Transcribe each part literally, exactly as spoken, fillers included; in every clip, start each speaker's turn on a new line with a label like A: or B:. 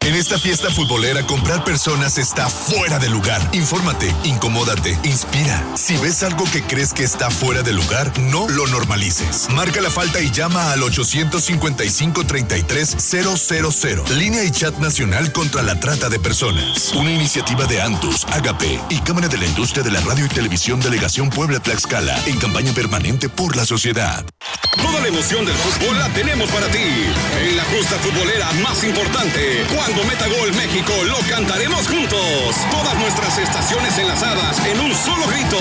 A: En esta fiesta futbolera, comprar personas está fuera de lugar. Infórmate, incomódate, inspira. Si ves algo que crees que está fuera de lugar, no lo normalices. Marca la falta y llama al ochocientos cincuenta y cinco, treinta y tres, cero cero cero. Línea y chat nacional contra la trata de personas. Una iniciativa de Antus, Agape y Cámara de la Industria de la Radio y Televisión Delegación Puebla-Tlaxcala en campaña permanente por la sociedad.
B: Toda la emoción del fútbol la tenemos para ti. En la justa futbolera más importante, cuando meta gol México, lo cantaremos juntos. Todas nuestras estaciones enlazadas en un solo grito.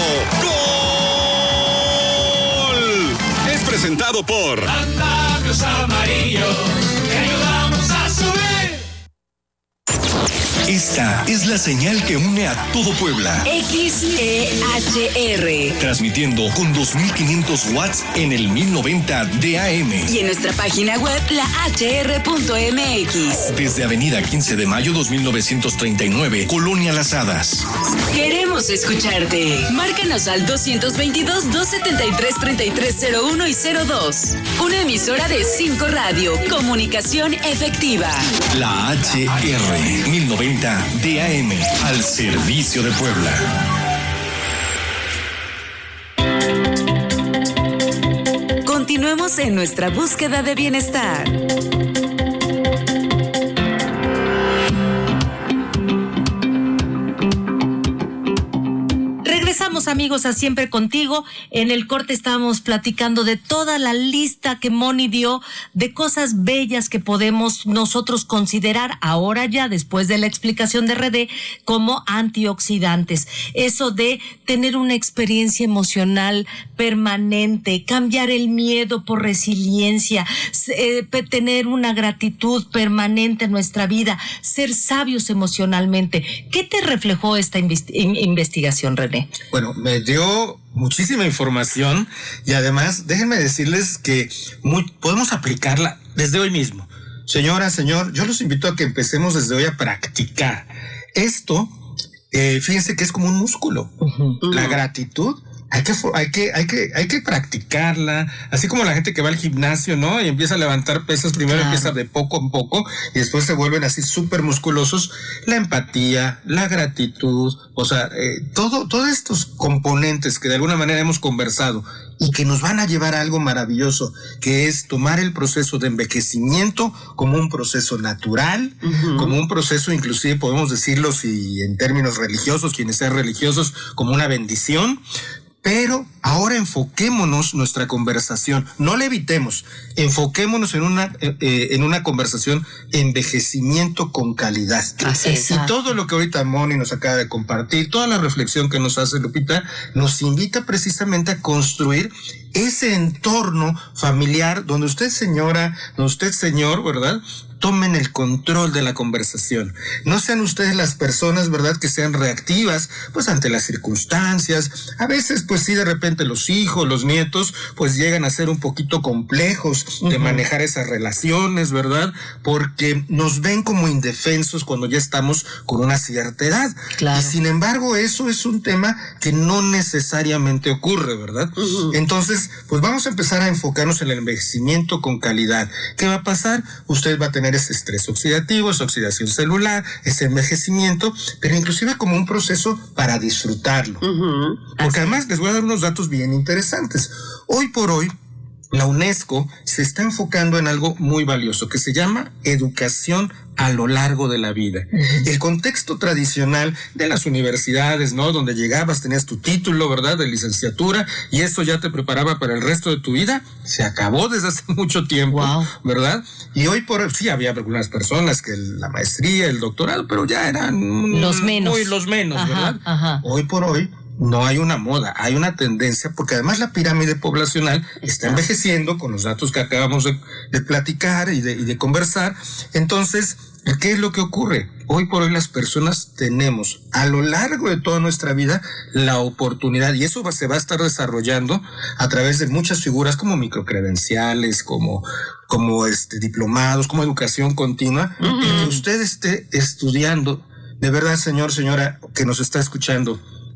B: ¡Gol! Es presentado por
C: Andamios Amarillos, te ayudamos a subir.
D: Esta es la señal que une a todo Puebla.
E: X E H R.
D: Transmitiendo con dos mil quinientos watts en el mil noventa de A M.
E: Y en nuestra página web, la H R punto M X.
D: Desde Avenida quince de mayo dos mil novecientos treinta y nueve, Colonia Las Hadas.
E: Queremos escucharte. Márcanos al doscientos veintidós, doscientos setenta y tres, treinta y tres cero uno y cero dos. Una emisora de cinco Radio. Comunicación efectiva.
D: La H R mil noventa de A M, al servicio de Puebla.
E: Continuemos en nuestra búsqueda de bienestar.
F: Regresamos, amigos, a Siempre Contigo. En el corte estábamos platicando de toda la lista que Moni dio de cosas bellas que podemos nosotros considerar ahora ya, después de la explicación de R D, como antioxidantes. Eso de tener una experiencia emocional permanente, cambiar el miedo por resiliencia, eh, tener una gratitud permanente en nuestra vida, ser sabios emocionalmente. ¿Qué te reflejó esta investi- investigación, René?
G: Bueno, me dio muchísima información y además déjenme decirles que muy, podemos aplicarla desde hoy mismo. Señora, señor, yo los invito a que empecemos desde hoy a practicar. Esto, eh, fíjense que es como un músculo. Uh-huh. La gratitud. Hay que, hay que, hay que, hay que practicarla, así como la gente que va al gimnasio, ¿no? Y empieza a levantar pesas, primero claro. Empieza de poco a poco y después se vuelven así súper musculosos. La empatía, la gratitud, o sea, eh, todo, todos estos componentes que de alguna manera hemos conversado y que nos van a llevar a algo maravilloso, que es tomar el proceso de envejecimiento como un proceso natural, uh-huh. como un proceso, inclusive podemos decirlo si en términos religiosos, quienes sean religiosos, como una bendición. Pero ahora enfoquémonos nuestra conversación, no la evitemos, enfoquémonos en una eh, en una conversación envejecimiento con calidad.
F: Así es.
G: Y todo lo que ahorita Moni nos acaba de compartir, toda la reflexión que nos hace Lupita, nos invita precisamente a construir ese entorno familiar donde usted, señora, donde usted, señor, ¿verdad?, tomen el control de la conversación. No sean ustedes las personas, ¿verdad?, que sean reactivas, pues, ante las circunstancias. A veces, pues, sí, de repente los hijos, los nietos, pues, llegan a ser un poquito complejos de uh-huh. manejar esas relaciones, ¿verdad?, porque nos ven como indefensos cuando ya estamos con una cierta edad.
F: Claro.
G: Y, sin embargo, eso es un tema que no necesariamente ocurre, ¿verdad? Uh-huh. Entonces, pues, vamos a empezar a enfocarnos en el envejecimiento con calidad. ¿Qué va a pasar? Usted va a tener ese estrés oxidativo, esa oxidación celular, ese envejecimiento, pero inclusive como un proceso para disfrutarlo. Uh-huh. Porque además les voy a dar unos datos bien interesantes. Hoy por hoy, la UNESCO se está enfocando en algo muy valioso que se llama educación a lo largo de la vida. Uh-huh. El contexto tradicional de las universidades, ¿no?, donde llegabas, tenías tu título, ¿verdad?, de licenciatura, y eso ya te preparaba para el resto de tu vida, se acabó desde hace mucho tiempo, wow. ¿verdad? Y hoy por hoy, sí, había algunas personas que la maestría, el doctorado, pero ya eran
F: los menos.
G: Muy los menos, ajá, ¿verdad?
F: Ajá.
G: Hoy por hoy, no hay una moda, hay una tendencia, porque además la pirámide poblacional está envejeciendo con los datos que acabamos de, de platicar y de, y de conversar. Entonces, ¿qué es lo que ocurre? Hoy por hoy las personas tenemos a lo largo de toda nuestra vida la oportunidad, y eso va, se va a estar desarrollando a través de muchas figuras como microcredenciales, como, como este, diplomados, como educación continua, uh-huh. que usted esté estudiando. De verdad, señor, señora, que nos está escuchando,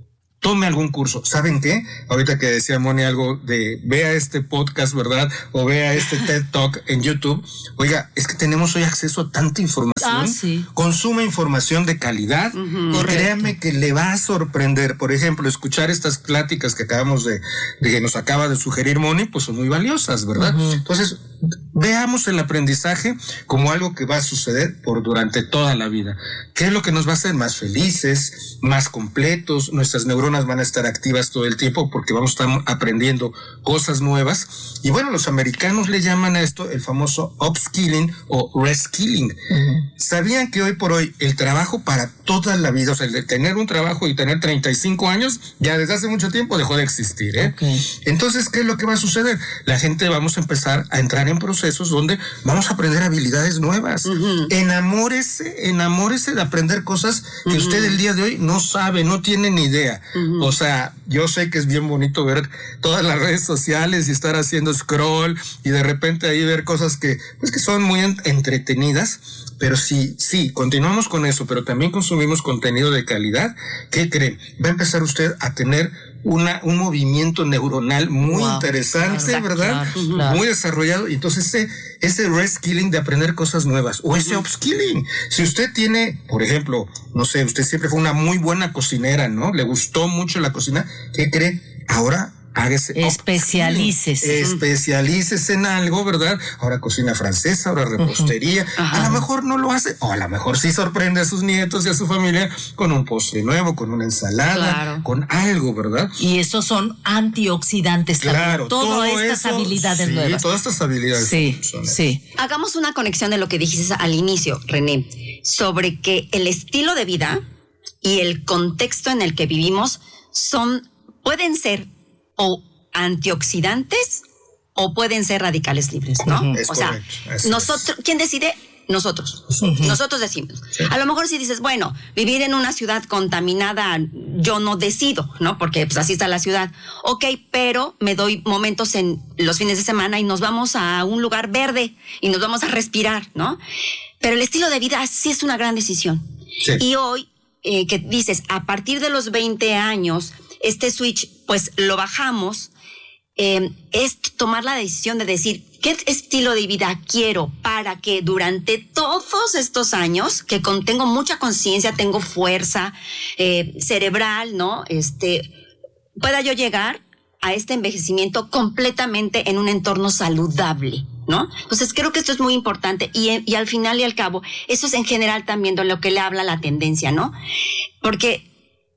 G: tome algún curso. ¿Saben qué? Ahorita que decía Moni algo de vea este podcast, ¿verdad? O vea este TED Talk en YouTube. Oiga, es que tenemos hoy acceso a tanta información.
F: Ah, sí.
G: Consuma información de calidad.
H: Uh-huh.
G: Y créame que le va a sorprender. Por ejemplo, escuchar estas pláticas que acabamos de, de que nos acaba de sugerir Moni, pues son muy valiosas, ¿verdad? Uh-huh. Entonces, veamos el aprendizaje como algo que va a suceder por durante toda la vida. ¿Qué es lo que nos va a hacer más felices, más completos? Nuestras neuronas van a estar activas todo el tiempo porque vamos a estar aprendiendo cosas nuevas. Y bueno, los americanos le llaman a esto el famoso upskilling o reskilling. Uh-huh. ¿Sabían que hoy por hoy el trabajo para toda la vida, o sea, el de tener un trabajo y tener treinta y cinco años, ya desde hace mucho tiempo dejó de existir, ¿eh? Okay. Entonces, ¿qué es lo que va a suceder? La gente vamos a empezar a entrar en procesos donde vamos a aprender habilidades nuevas. Uh-huh. Enamórese, enamórese de aprender cosas que uh-huh. usted el día de hoy no sabe, no tiene ni idea. Uh-huh. O sea, yo sé que es bien bonito ver todas las redes sociales y estar haciendo scroll y de repente ahí ver cosas que, pues, que son muy entretenidas, pero sí, sí, continuamos con eso, pero también consumimos contenido de calidad. ¿Qué creen? Va a empezar usted a tener una un movimiento neuronal muy wow, interesante, claro, ¿verdad? Claro, claro. Muy desarrollado. Y entonces ese, ese reskilling de aprender cosas nuevas o ese upskilling. Si usted tiene, por ejemplo, no sé, usted siempre fue una muy buena cocinera, ¿no? Le gustó mucho la cocina. ¿Qué cree? Ahora hágase
F: especialícese.
G: Especialícese en algo, ¿verdad? Ahora cocina francesa, ahora repostería. Uh-huh. A lo mejor no lo hace, o a lo mejor sí sorprende a sus nietos y a su familia con un postre nuevo, con una ensalada, claro. con algo, ¿verdad?
F: Y esos son antioxidantes
G: claro,
F: también. Todo
G: todo
F: estas
G: eso,
F: habilidades
G: sí,
F: nuevas.
G: Todas estas habilidades.
F: Sí, sí.
H: Hagamos una conexión de lo que dijiste al inicio, René, sobre que el estilo de vida y el contexto en el que vivimos son, pueden ser o antioxidantes o pueden ser radicales libres, ¿no? Uh-huh.
G: Es
H: o sea,
G: correcto,
H: nosotros, ¿quién decide? Nosotros. Uh-huh. Nosotros decimos. Sí. A lo mejor si dices, bueno, vivir en una ciudad contaminada, yo no decido, ¿no? Porque pues así está la ciudad. Ok, pero me doy momentos en los fines de semana y nos vamos a un lugar verde y nos vamos a respirar, ¿no? Pero el estilo de vida sí es una gran decisión. Sí. Y hoy, eh, que dices, a partir de los veinte años, este switch, pues lo bajamos, eh, es tomar la decisión de decir, ¿qué estilo de vida quiero para que durante todos estos años, que con, tengo mucha conciencia, tengo fuerza eh, cerebral, ¿no? Este, pueda yo llegar a este envejecimiento completamente en un entorno saludable, ¿no? Entonces creo que esto es muy importante y, y al final y al cabo, eso es en general también de lo que le habla la tendencia, ¿no? Porque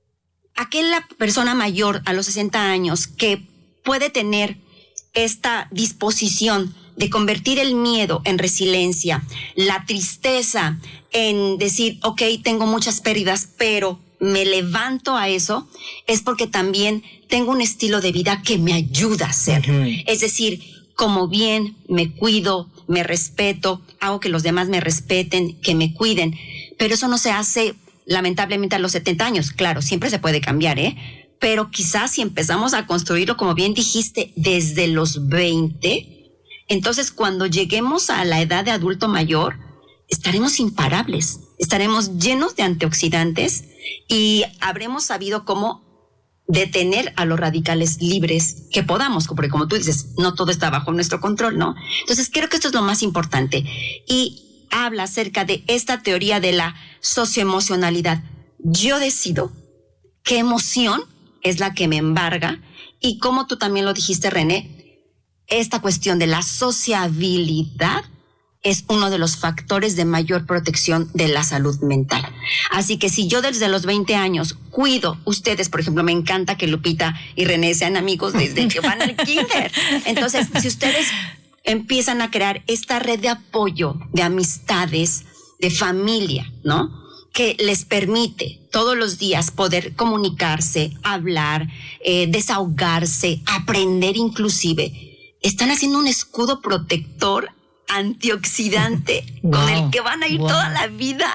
H: aquella persona mayor a los sesenta años que puede tener esta disposición de convertir el miedo en resiliencia, la tristeza en decir, ok, tengo muchas pérdidas, pero me levanto a eso, es porque también tengo un estilo de vida que me ayuda a hacerlo. Uh-huh. Es decir, como bien me cuido, me respeto, hago que los demás me respeten, que me cuiden, pero eso no se hace lamentablemente a los setenta años. Claro, siempre se puede cambiar, ¿eh? Pero quizás si empezamos a construirlo, como bien dijiste, desde los veinte, entonces cuando lleguemos a la edad de adulto mayor, estaremos imparables, estaremos llenos de antioxidantes y habremos sabido cómo detener a los radicales libres que podamos, porque como tú dices, no todo está bajo nuestro control, ¿no? Entonces creo que esto es lo más importante. Y habla acerca de esta teoría de la socioemocionalidad. Yo decido qué emoción es la que me embarga y como tú también lo dijiste, René, esta cuestión de la sociabilidad es uno de los factores de mayor protección de la salud mental. Así que si yo desde los veinte años cuido, ustedes, por ejemplo, me encanta que Lupita y René sean amigos desde que van al kinder. Entonces, si ustedes empiezan a crear esta red de apoyo, de amistades, de familia, ¿no? Que les permite todos los días poder comunicarse, hablar, eh, desahogarse, aprender inclusive. Están haciendo un escudo protector antioxidante wow, con el que van a ir wow. toda la vida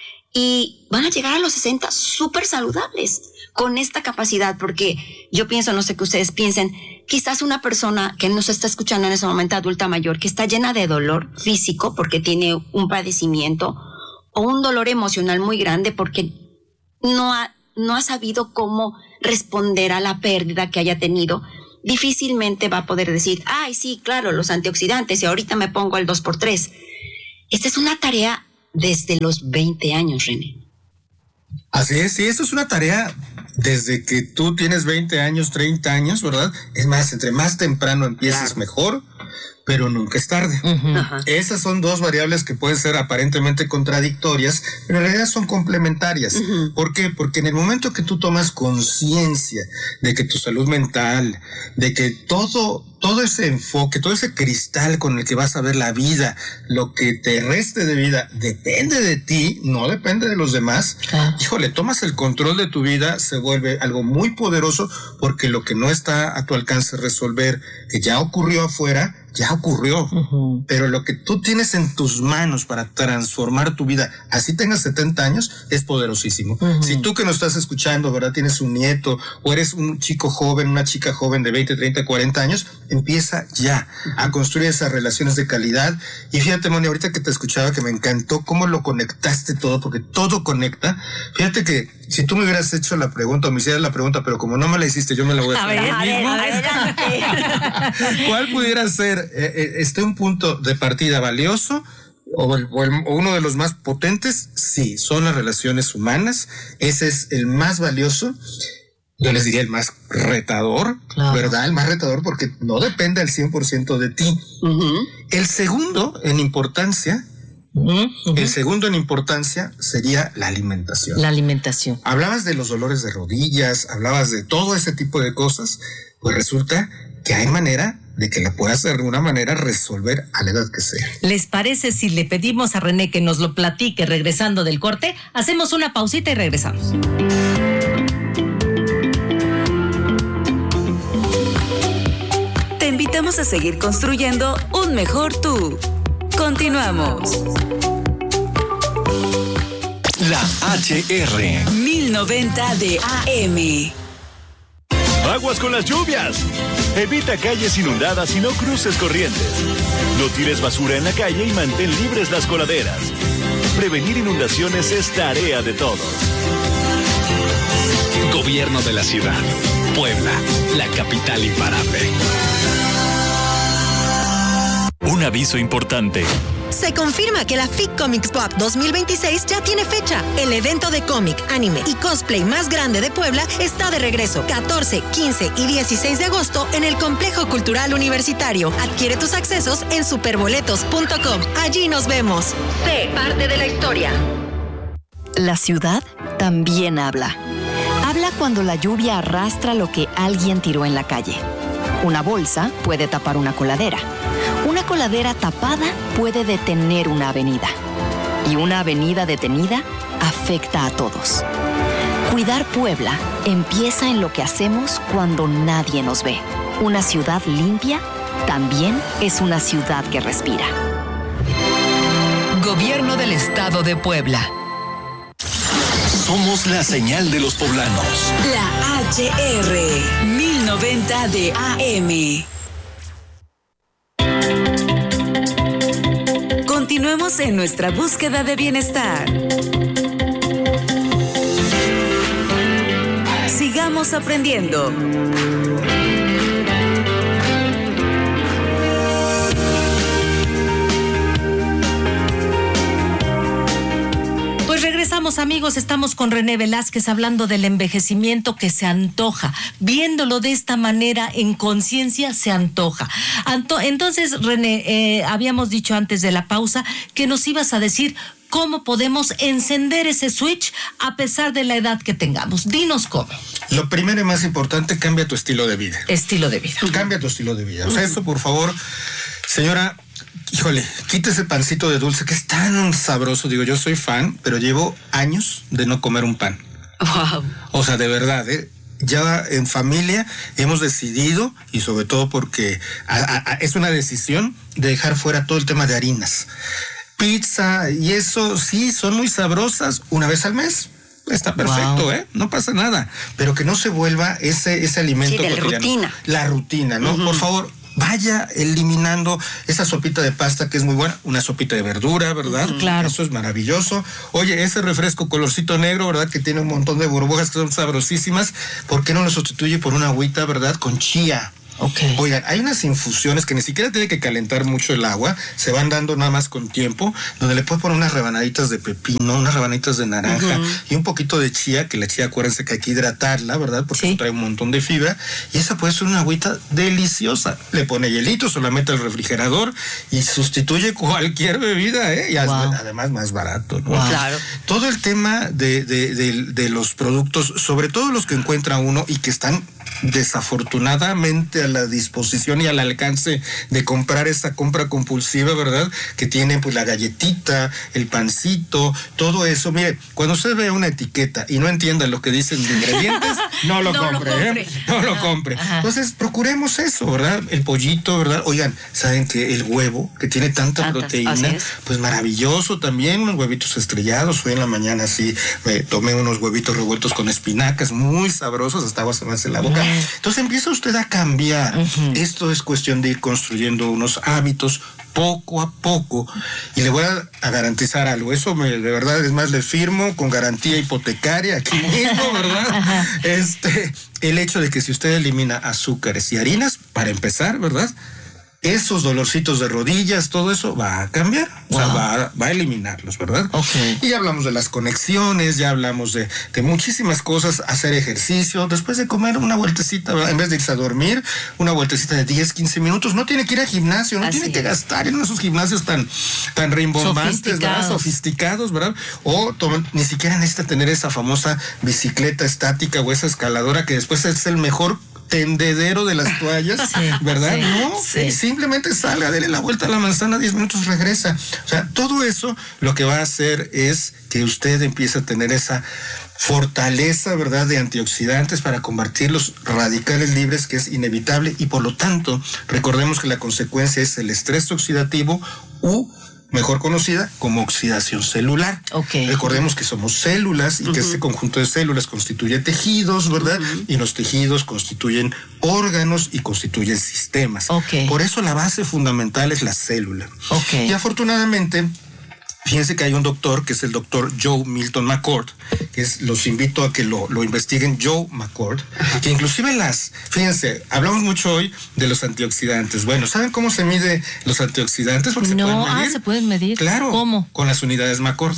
H: y van a llegar a los sesenta súper saludables con esta capacidad, porque yo pienso, no sé qué ustedes piensen, quizás una persona que nos está escuchando en ese momento, adulta mayor, que está llena de dolor físico porque tiene un padecimiento o un dolor emocional muy grande porque no ha no ha sabido cómo responder a la pérdida que haya tenido, difícilmente va a poder decir, ay, sí, claro, los antioxidantes, y ahorita me pongo el dos por tres. Esta es una tarea desde los veinte años, René.
G: Así es, sí, esto es una tarea desde que tú tienes veinte años, treinta años, ¿verdad? Es más, entre más temprano empieces, claro, mejor, pero nunca es tarde. Uh-huh. Esas son dos variables que pueden ser aparentemente contradictorias, pero en realidad son complementarias. Uh-huh. ¿Por qué? Porque en el momento que tú tomas conciencia de que tu salud mental, de que todo, todo ese enfoque, todo ese cristal con el que vas a ver la vida, lo que te reste de vida, depende de ti, no depende de los demás. Uh-huh. Híjole, tomas el control de tu vida, se vuelve algo muy poderoso, porque lo que no está a tu alcance resolver, que ya ocurrió afuera, ya ocurrió, uh-huh, pero lo que tú tienes en tus manos para transformar tu vida, así tengas setenta años, es poderosísimo. Uh-huh. Si tú que nos estás escuchando, ¿verdad?, tienes un nieto o eres un chico joven, una chica joven de veinte, treinta, cuarenta años, empieza ya uh-huh. a construir esas relaciones de calidad. Y fíjate, Moni, ahorita que te escuchaba, que me encantó cómo lo conectaste todo, porque todo conecta. Fíjate que si tú me hubieras hecho la pregunta o me hicieras la pregunta, pero como no me la hiciste, yo me la voy a hacer.
H: A ver, a ver, a ver.
G: ¿Cuál pudiera ser eh, eh, este un punto de partida valioso o, el, o, el, o uno de los más potentes? Sí, son las relaciones humanas. Ese es el más valioso. Yo les diría el más retador, claro, ¿verdad? El más retador porque no depende al cien por ciento de ti. Uh-huh. El segundo en importancia, Uh-huh. el segundo en importancia sería la alimentación.
F: La alimentación.
G: Hablabas de los dolores de rodillas, hablabas de todo ese tipo de cosas, pues resulta que hay manera de que la puedas de alguna manera resolver a la edad que sea.
F: ¿Les parece si le pedimos a René que nos lo platique regresando del corte? Hacemos una pausita y regresamos.
E: Te invitamos a seguir construyendo un mejor tú. Continuamos.
D: La H R
E: mil noventa de A M.
I: Aguas con las lluvias. Evita calles inundadas y no cruces corrientes. No tires basura en la calle y mantén libres las coladeras. Prevenir inundaciones es tarea de todos.
B: Gobierno de la ciudad. Puebla, la capital imparable.
I: Un aviso importante.
J: Se confirma que la F I C Comics Pop dos mil veintiséis ya tiene fecha. El evento de cómic, anime y cosplay más grande de Puebla está de regreso. catorce, quince y dieciséis de agosto en el Complejo Cultural Universitario. Adquiere tus accesos en superboletos punto com. Allí nos vemos. Sé parte de la historia.
K: La ciudad también habla. Habla cuando la lluvia arrastra lo que alguien tiró en la calle. Una bolsa puede tapar una coladera. Una coladera tapada puede detener una avenida. Y una avenida detenida afecta a todos. Cuidar Puebla empieza en lo que hacemos cuando nadie nos ve. Una ciudad limpia también es una ciudad que respira.
E: Gobierno del Estado de Puebla.
D: Somos la señal de los poblanos.
E: La H R mil noventa de A M. Continuemos en nuestra búsqueda de bienestar. Sigamos aprendiendo.
F: Pues regresamos, amigos, estamos con René Velázquez hablando del envejecimiento que se antoja. Viéndolo de esta manera en conciencia se antoja. Anto- Entonces, René, eh, habíamos dicho antes de la pausa que nos ibas a decir cómo podemos encender ese switch a pesar de la edad que tengamos. Dinos cómo.
G: Lo primero y más importante, cambia tu estilo de vida.
F: Estilo de vida.
G: Cambia tu estilo de vida. O sea, eso, por favor, señora, híjole, quita ese pancito de dulce que es tan sabroso. Digo, yo soy fan, pero llevo años de no comer un pan.
H: Wow.
G: O sea, de verdad, ¿eh? Ya en familia hemos decidido, y sobre todo porque a, a, es una decisión, de dejar fuera todo el tema de harinas. Pizza y eso, sí, son muy sabrosas una vez al mes. Está perfecto, wow. ¿eh? No pasa nada. Pero que no se vuelva ese, ese alimento
H: sí, de
G: cotidiano.
H: rutina.
G: La rutina, ¿no? Uh-huh. Por favor, vaya eliminando esa sopita de pasta que es muy buena, una sopita de verdura, ¿verdad?
F: Claro.
G: Eso es maravilloso. Oye, ese refresco colorcito negro, ¿verdad? Que tiene un montón de burbujas que son sabrosísimas, ¿por qué no lo sustituye por una agüita, ¿verdad? Con chía.
F: Okay.
G: Oigan, hay unas infusiones que ni siquiera tiene que calentar mucho el agua, se van dando nada más con tiempo, donde le puedes poner unas rebanaditas de pepino, unas rebanaditas de naranja, uh-huh, y un poquito de chía, que la chía, acuérdense que hay que hidratarla, ¿verdad? Porque sí, trae un montón de fibra, y esa puede ser una agüita deliciosa. Le pone hielito, se la mete al refrigerador y sustituye cualquier bebida, ¿eh? Y wow, además más barato, ¿no?
F: Wow.
H: Claro.
G: Todo el tema de, de, de, de los productos, sobre todo los que encuentra uno y que están desafortunadamente a la disposición y al alcance de comprar esa compra compulsiva, ¿verdad? Que tiene pues la galletita, el pancito, todo eso. Mire, cuando usted ve una etiqueta y no entienda lo que dicen de ingredientes, no lo
H: no
G: compre,
H: lo compre.
G: ¿eh? No lo compre.
F: Ajá.
G: Entonces, procuremos eso, ¿verdad? El pollito, ¿verdad? Oigan, ¿saben que el huevo, que tiene tanta
H: Tanta,
G: proteína, pues maravilloso también, unos huevitos estrellados? Hoy en la mañana sí me tomé unos huevitos revueltos con espinacas, muy sabrosos, hasta agua se me hace la boca. Entonces empieza usted a cambiar. Uh-huh. Esto es cuestión de ir construyendo unos hábitos poco a poco, y le voy a, a garantizar algo, eso me, de verdad, es más, le firmo con garantía hipotecaria aquí mismo, ¿verdad? Este, el hecho de que si usted elimina azúcares y harinas, para empezar, ¿verdad?, esos dolorcitos de rodillas, todo eso va a cambiar, wow, o sea, va, va a eliminarlos, ¿verdad?
F: Okay.
G: Y ya hablamos de las conexiones, ya hablamos de, de muchísimas cosas, hacer ejercicio, después de comer una vueltecita, ¿verdad? En vez de irse a dormir, una vueltecita de diez, quince minutos, no tiene que ir al gimnasio, no
H: Así
G: tiene que
H: es.
G: gastar en esos gimnasios tan, tan rimbombantes,
F: Sofisticados.
G: ¿verdad? Sofisticados, ¿verdad? O toma, ni siquiera necesita tener esa famosa bicicleta estática o esa escaladora que después es el mejor tendedero de las toallas, sí, ¿verdad?
F: Sí,
G: no,
F: sí.
G: Simplemente salga, dele la vuelta a la manzana, diez minutos, regresa. O sea, todo eso lo que va a hacer es que usted empiece a tener esa fortaleza, ¿verdad?, de antioxidantes para combatir los radicales libres, que es inevitable, y por lo tanto, recordemos que la consecuencia es el estrés oxidativo u mejor conocida como oxidación celular.
F: Okay.
G: Recordemos que somos células y uh-huh, que ese conjunto de células constituye tejidos, ¿verdad? Uh-huh. Y los tejidos constituyen órganos y constituyen sistemas.
F: Okay.
G: Por eso la base fundamental es la célula.
F: Okay.
G: Y afortunadamente, fíjense que hay un doctor, que es el doctor Joe Milton McCord, que es, los invito a que lo, lo investiguen, Joe McCord, que inclusive las, fíjense, hablamos mucho hoy de los antioxidantes. Bueno, ¿saben cómo se mide los antioxidantes? Porque
F: no,
G: se pueden medir.
F: Ah, se pueden medir.
G: Claro.
F: ¿Cómo?
G: Con las unidades McCord.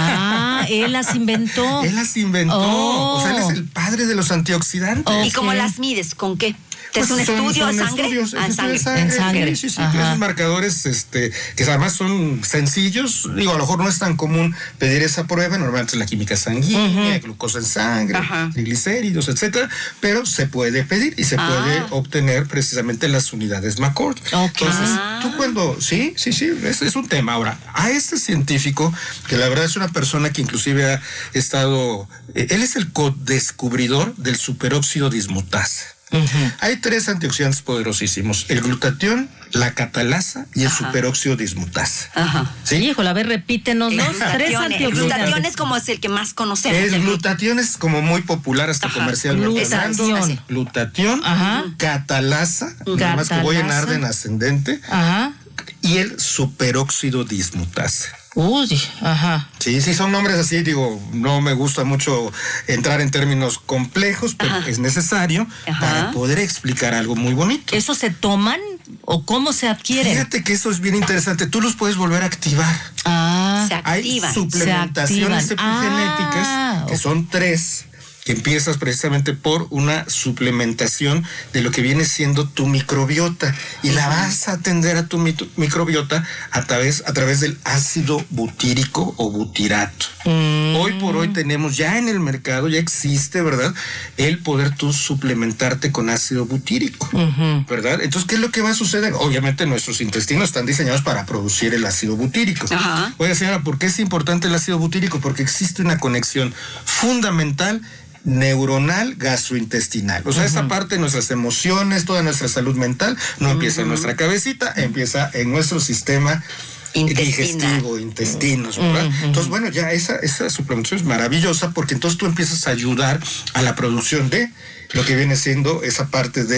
F: Ah, él las inventó.
G: Él las inventó.
F: Oh.
G: O sea, él es el padre de los antioxidantes.
H: ¿Y cómo las mides? ¿Con qué? ¿Es
G: Pues
H: un
G: son,
H: estudio
G: son
H: de sangre?
G: Estudios,
H: Ah, en
G: estudios
H: sangre.
G: de
F: En sangre.
G: Sí, sí, sí.
F: Ajá.
G: Esos marcadores, este, que además son sencillos. Digo, a lo mejor no es tan común pedir esa prueba. Normalmente es la química sanguínea, uh-huh, glucosa en sangre, ajá, triglicéridos, etcétera. Pero se puede pedir y se ah. puede obtener precisamente las unidades McCord.
F: Okay.
G: Entonces,
F: ah.
G: tú cuando, sí, sí, sí, es, es un tema. Ahora, a este científico, que la verdad es una persona que inclusive ha estado, eh, él es el co-descubridor del superóxido dismutasa. Uh-huh. Hay tres antioxidantes poderosísimos: el glutatión, la catalasa y el ajá, superóxido dismutasa.
F: Ajá. ¿Sí? Híjole, a ver, repítenos los tres antioxidantes.
H: El glutatión es como es el que más conocemos.
G: El glutatión es como muy popular hasta ajá, comercialmente.
F: Glutatión.
G: Glutatión, ajá, catalasa, además que voy en orden ascendente, ajá, y el superóxido dismutasa.
F: Uy, ajá.
G: Sí, sí, son nombres así, digo, no me gusta mucho entrar en términos complejos, pero ajá, es necesario ajá, para poder explicar algo muy bonito.
F: ¿Eso se toman o cómo se adquieren?
G: Fíjate que eso es bien interesante, tú los puedes volver a activar.
F: Ah,
H: se activan.
G: Hay suplementaciones
F: se
G: epigenéticas,
F: ah,
G: que son tres, que empiezas precisamente por una suplementación de lo que viene siendo tu microbiota, y la vas a atender a tu microbiota a través, a través del ácido butírico o butirato. Mm. Hoy por hoy tenemos ya en el mercado, ya existe, ¿verdad?, el poder tú suplementarte con ácido butírico, uh-huh, ¿verdad? Entonces, ¿qué es lo que va a suceder? Obviamente nuestros intestinos están diseñados para producir el ácido butírico. Uh-huh. Oiga, señora, ¿por qué es importante el ácido butírico? Porque existe una conexión fundamental neuronal gastrointestinal. O sea, uh-huh, esa parte de nuestras emociones, toda nuestra salud mental, no uh-huh, empieza en nuestra cabecita, empieza en nuestro sistema digestivo, intestinos, ¿verdad? Uh-huh. Entonces, bueno, ya esa, esa suplementación es maravillosa, porque entonces tú empiezas a ayudar a la producción de lo que viene siendo esa parte de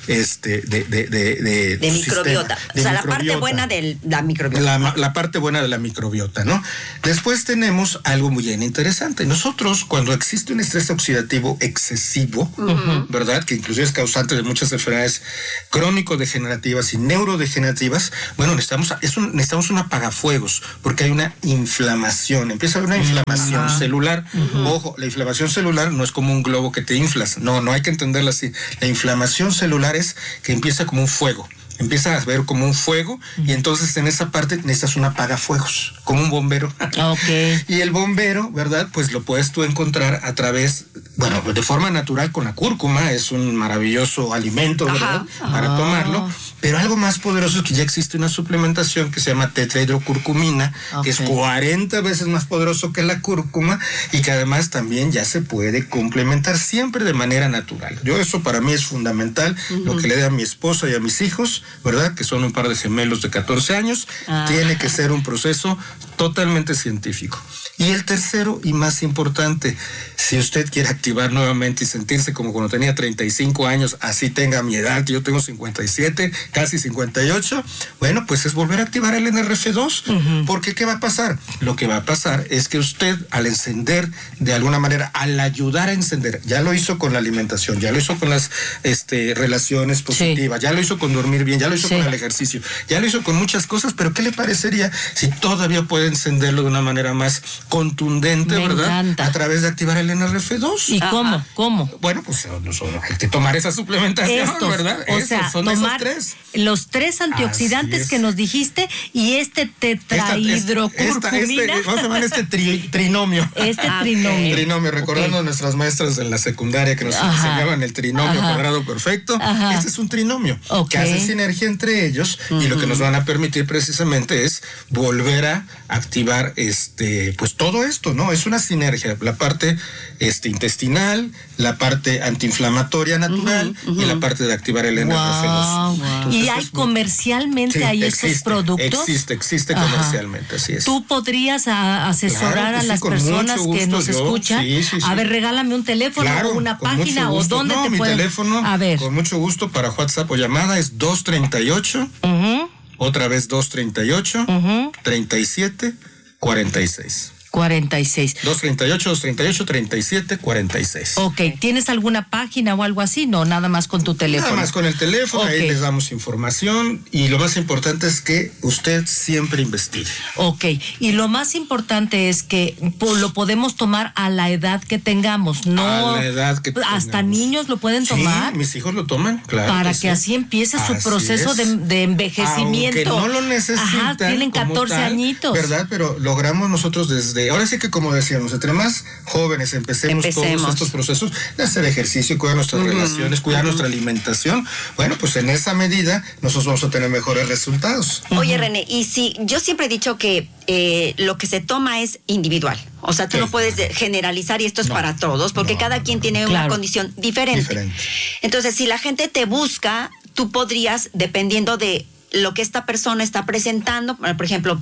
G: este, de, de, de, de,
H: de microbiota.
G: Sistema, de
H: o sea,
G: microbiota.
H: la parte buena de la microbiota.
G: La, la parte buena de la microbiota, ¿no? Después tenemos algo muy bien interesante. Nosotros, cuando existe un estrés oxidativo excesivo, uh-huh. ¿verdad? Que inclusive es causante de muchas enfermedades crónico-degenerativas y neurodegenerativas, bueno, necesitamos, es un, necesitamos un apagafuegos, porque hay una inflamación. Empieza a haber una inflamación uh-huh. celular. Uh-huh. Ojo, la inflamación celular no es como un globo que te inflas. No, no hay que entenderla así. La inflamación celular es que empieza como un fuego. Empieza a ver como un fuego y entonces en esa parte necesitas un apagafuegos, como un bombero.
F: Okay.
G: Y el bombero, ¿verdad? Pues lo puedes tú encontrar a través, bueno, de forma natural con la cúrcuma, es un maravilloso alimento, ¿verdad? Ajá. Para ah. tomarlo, pero algo más poderoso es que ya existe una suplementación que se llama tetrahidrocurcumina, okay. que es cuarenta veces más poderoso que la cúrcuma y que además también ya se puede complementar siempre de manera natural. Yo eso para mí es fundamental, uh-huh. lo que le dé a mi esposa y a mis hijos, ¿verdad? Que son un par de gemelos de catorce años, ah. tiene que ser un proceso totalmente científico. Y el tercero y más importante, si usted quiere activar nuevamente y sentirse como cuando tenía treinta y cinco años, así tenga mi edad, que yo tengo cincuenta y siete, casi cincuenta y ocho, bueno, pues es volver a activar el N R F dos, uh-huh. porque ¿qué va a pasar? Lo que va a pasar es que usted al encender, de alguna manera, al ayudar a encender, ya lo hizo con la alimentación, ya lo hizo con las este, relaciones positivas, sí. ya lo hizo con dormir bien, ya lo hizo sí. con el ejercicio, ya lo hizo con muchas cosas, pero ¿qué le parecería si todavía puede encenderlo de una manera más contundente, Me verdad? Encanta. A través de activar el N R F dos.
F: ¿Y Ajá. cómo? ¿Cómo?
G: Bueno, pues no solo hay que tomar esa suplementación,
F: Estos,
G: ¿verdad?
F: O
G: esos,
F: sea,
G: son
F: tomar
G: esos tres.
F: Los tres antioxidantes que nos dijiste y este tetrahidrocurcumina.
G: Este, vamos a llamar este tri, trinomio.
F: Este ah, trinomio.
G: Trinomio, recordando okay. a nuestras maestras en la secundaria que nos Ajá. enseñaban el trinomio Ajá. cuadrado perfecto. Ajá. Este es un trinomio okay. que hace sinergia entre ellos uh-huh. y lo que nos van a permitir precisamente es volver a activar este pues todo esto, ¿no? Es una sinergia, la parte este intestinal, la parte antiinflamatoria natural uh-huh, uh-huh. y la parte de activar el N R F dos.
F: Wow, wow. ¿Y hay comercialmente sí, hay
G: existe,
F: estos productos?
G: Existe, existe Ajá. comercialmente, así es.
F: ¿Tú podrías a, asesorar claro a las sí, personas gusto, que nos yo, escuchan? Sí, sí, sí. A ver, regálame un teléfono claro, o una página o dónde
G: no,
F: te
G: mi
F: pueden...
G: teléfono,
F: a ver.
G: Con mucho gusto para WhatsApp o llamada es dos treinta y ocho, uh-huh. otra vez dos treinta y ocho, uh-huh. treinta y siete, cuarenta y seis.
F: cuarenta y seis.
G: dos treinta y ocho, dos treinta y ocho, treinta y siete, cuarenta y seis.
F: Ok, ¿tienes alguna página o algo así? No, nada más con tu teléfono.
G: Nada más con el teléfono, okay. ahí les damos información y lo más importante es que usted siempre investigue.
F: Ok, y lo más importante es que lo podemos tomar a la edad que tengamos, no
G: a la edad que tengamos.
F: Hasta niños lo pueden tomar.
G: Sí, mis hijos lo toman, claro.
F: Para que,
G: que
F: así empiece su
G: así
F: proceso de, de envejecimiento.
G: Aunque no lo necesitan.
F: Ajá, tienen catorce
G: tal,
F: añitos.
G: ¿Verdad? Pero logramos nosotros desde ahora sí que como decíamos, entre más jóvenes empecemos, empecemos. todos estos procesos de hacer ejercicio, cuidar nuestras uh-huh. relaciones, cuidar uh-huh. nuestra alimentación, bueno, pues en esa medida nosotros vamos a tener mejores resultados.
H: Oye, uh-huh. René, y si yo siempre he dicho que eh, lo que se toma es individual, o sea, tú sí. no puedes generalizar y esto es no. para todos, porque no, cada no, quien no, tiene no. una claro. condición diferente. diferente. Entonces, si la gente te busca, tú podrías, dependiendo de lo que esta persona está presentando, por ejemplo,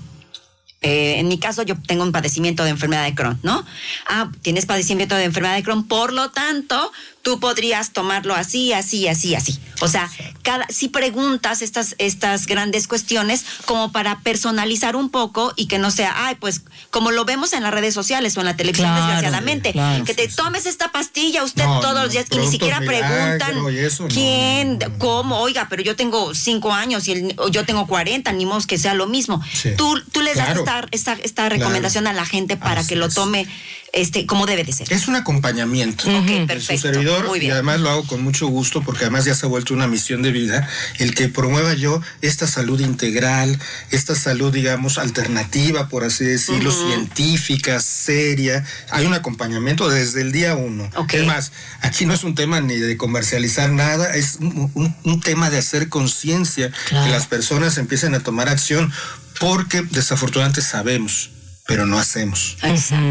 H: Eh, en mi caso, yo tengo un padecimiento de enfermedad de Crohn, ¿no? Ah, tienes padecimiento de enfermedad de Crohn, por lo tanto, tú podrías tomarlo así, así, así, así. O sea, cada, si preguntas estas, estas grandes cuestiones como para personalizar un poco y que no sea, ay, pues, como lo vemos en las redes sociales o en la televisión, claro, desgraciadamente, claro, que te tomes esta pastilla usted no, todos no, los días y ni siquiera preguntan eso, quién, no, no, no, cómo, oiga, pero yo tengo cinco años y el, yo tengo cuarenta, ni modo que sea lo mismo. Sí. Tú, tú les claro. das esta, esta, esta recomendación claro. a la gente para así que lo tome este como debe de ser.
G: Es un acompañamiento.
H: Uh-huh. Ok, perfecto.
G: Su servidor, muy bien. Y además lo hago con mucho gusto porque además ya se ha vuelto una misión de vida el que promueva yo esta salud integral, esta salud, digamos, alternativa, por así decirlo, uh-huh. científica, seria. Hay un acompañamiento desde el día uno. Okay. Es más, aquí no es un tema ni de comercializar nada, es un, un, un tema de hacer conciencia, claro. que las personas empiecen a tomar acción porque desafortunadamente sabemos, pero no hacemos.
F: Uh-huh.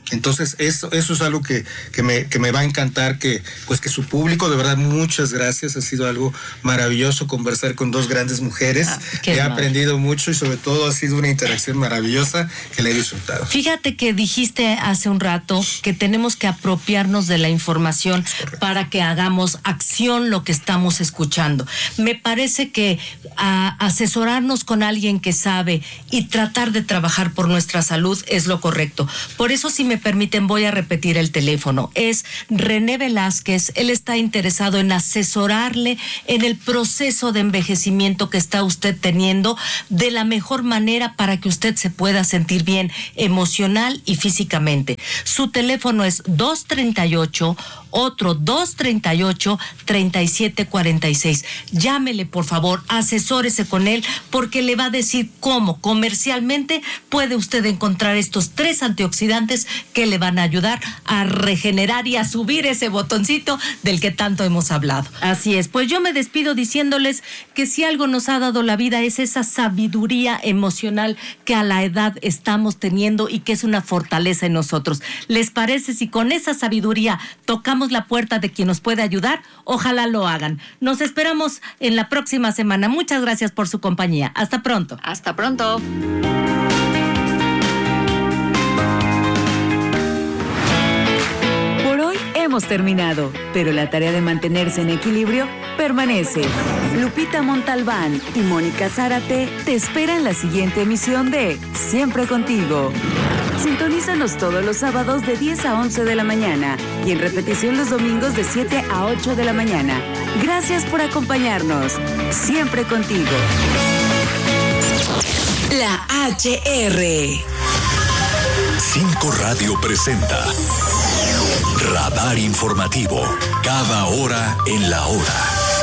G: Entonces, eso, eso es algo que, que, me, que me va a encantar, que pues que su público, de verdad, muchas gracias. Ha sido algo maravilloso conversar con dos grandes mujeres. Ah, he mal. aprendido mucho y sobre todo ha sido una interacción maravillosa que la he disfrutado.
F: Fíjate que dijiste hace un rato que tenemos que apropiarnos de la información para que hagamos acción lo que estamos escuchando. Me parece que a, asesorarnos con alguien que sabe y tratar de trabajar por nuestra salud es lo correcto. Por eso, si me permiten, voy a repetir el teléfono. Es René Velázquez. Él está interesado en asesorarle en el proceso de envejecimiento que está usted teniendo de la mejor manera para que usted se pueda sentir bien emocional y físicamente. Su teléfono es dos treinta y ocho, otro dos treinta y ocho, treinta y siete cuarenta y seis. Llámele, por favor, asesórese con él, porque le va a decir cómo comercialmente puede usted encontrar estos tres antioxidantes que le van a ayudar a regenerar y a subir ese botoncito del que tanto hemos hablado. Así es, pues yo me despido diciéndoles que si algo nos ha dado la vida es esa sabiduría emocional que a la edad estamos teniendo y que es una fortaleza en nosotros. ¿Les parece si con esa sabiduría tocamos la puerta de quien nos puede ayudar? Ojalá lo hagan. Nos esperamos en la próxima semana. Muchas gracias por su compañía. Hasta pronto.
H: Hasta pronto.
L: Hemos terminado, pero la tarea de mantenerse en equilibrio permanece. Lupita Montalbán y Mónica Zárate te esperan en la siguiente emisión de Siempre Contigo. Sintonízanos todos los sábados de diez a once de la mañana y en repetición los domingos de siete a ocho de la mañana. Gracias por acompañarnos. Siempre Contigo.
E: La H R.
A: Cinco Radio presenta Radar Informativo, cada hora en la hora.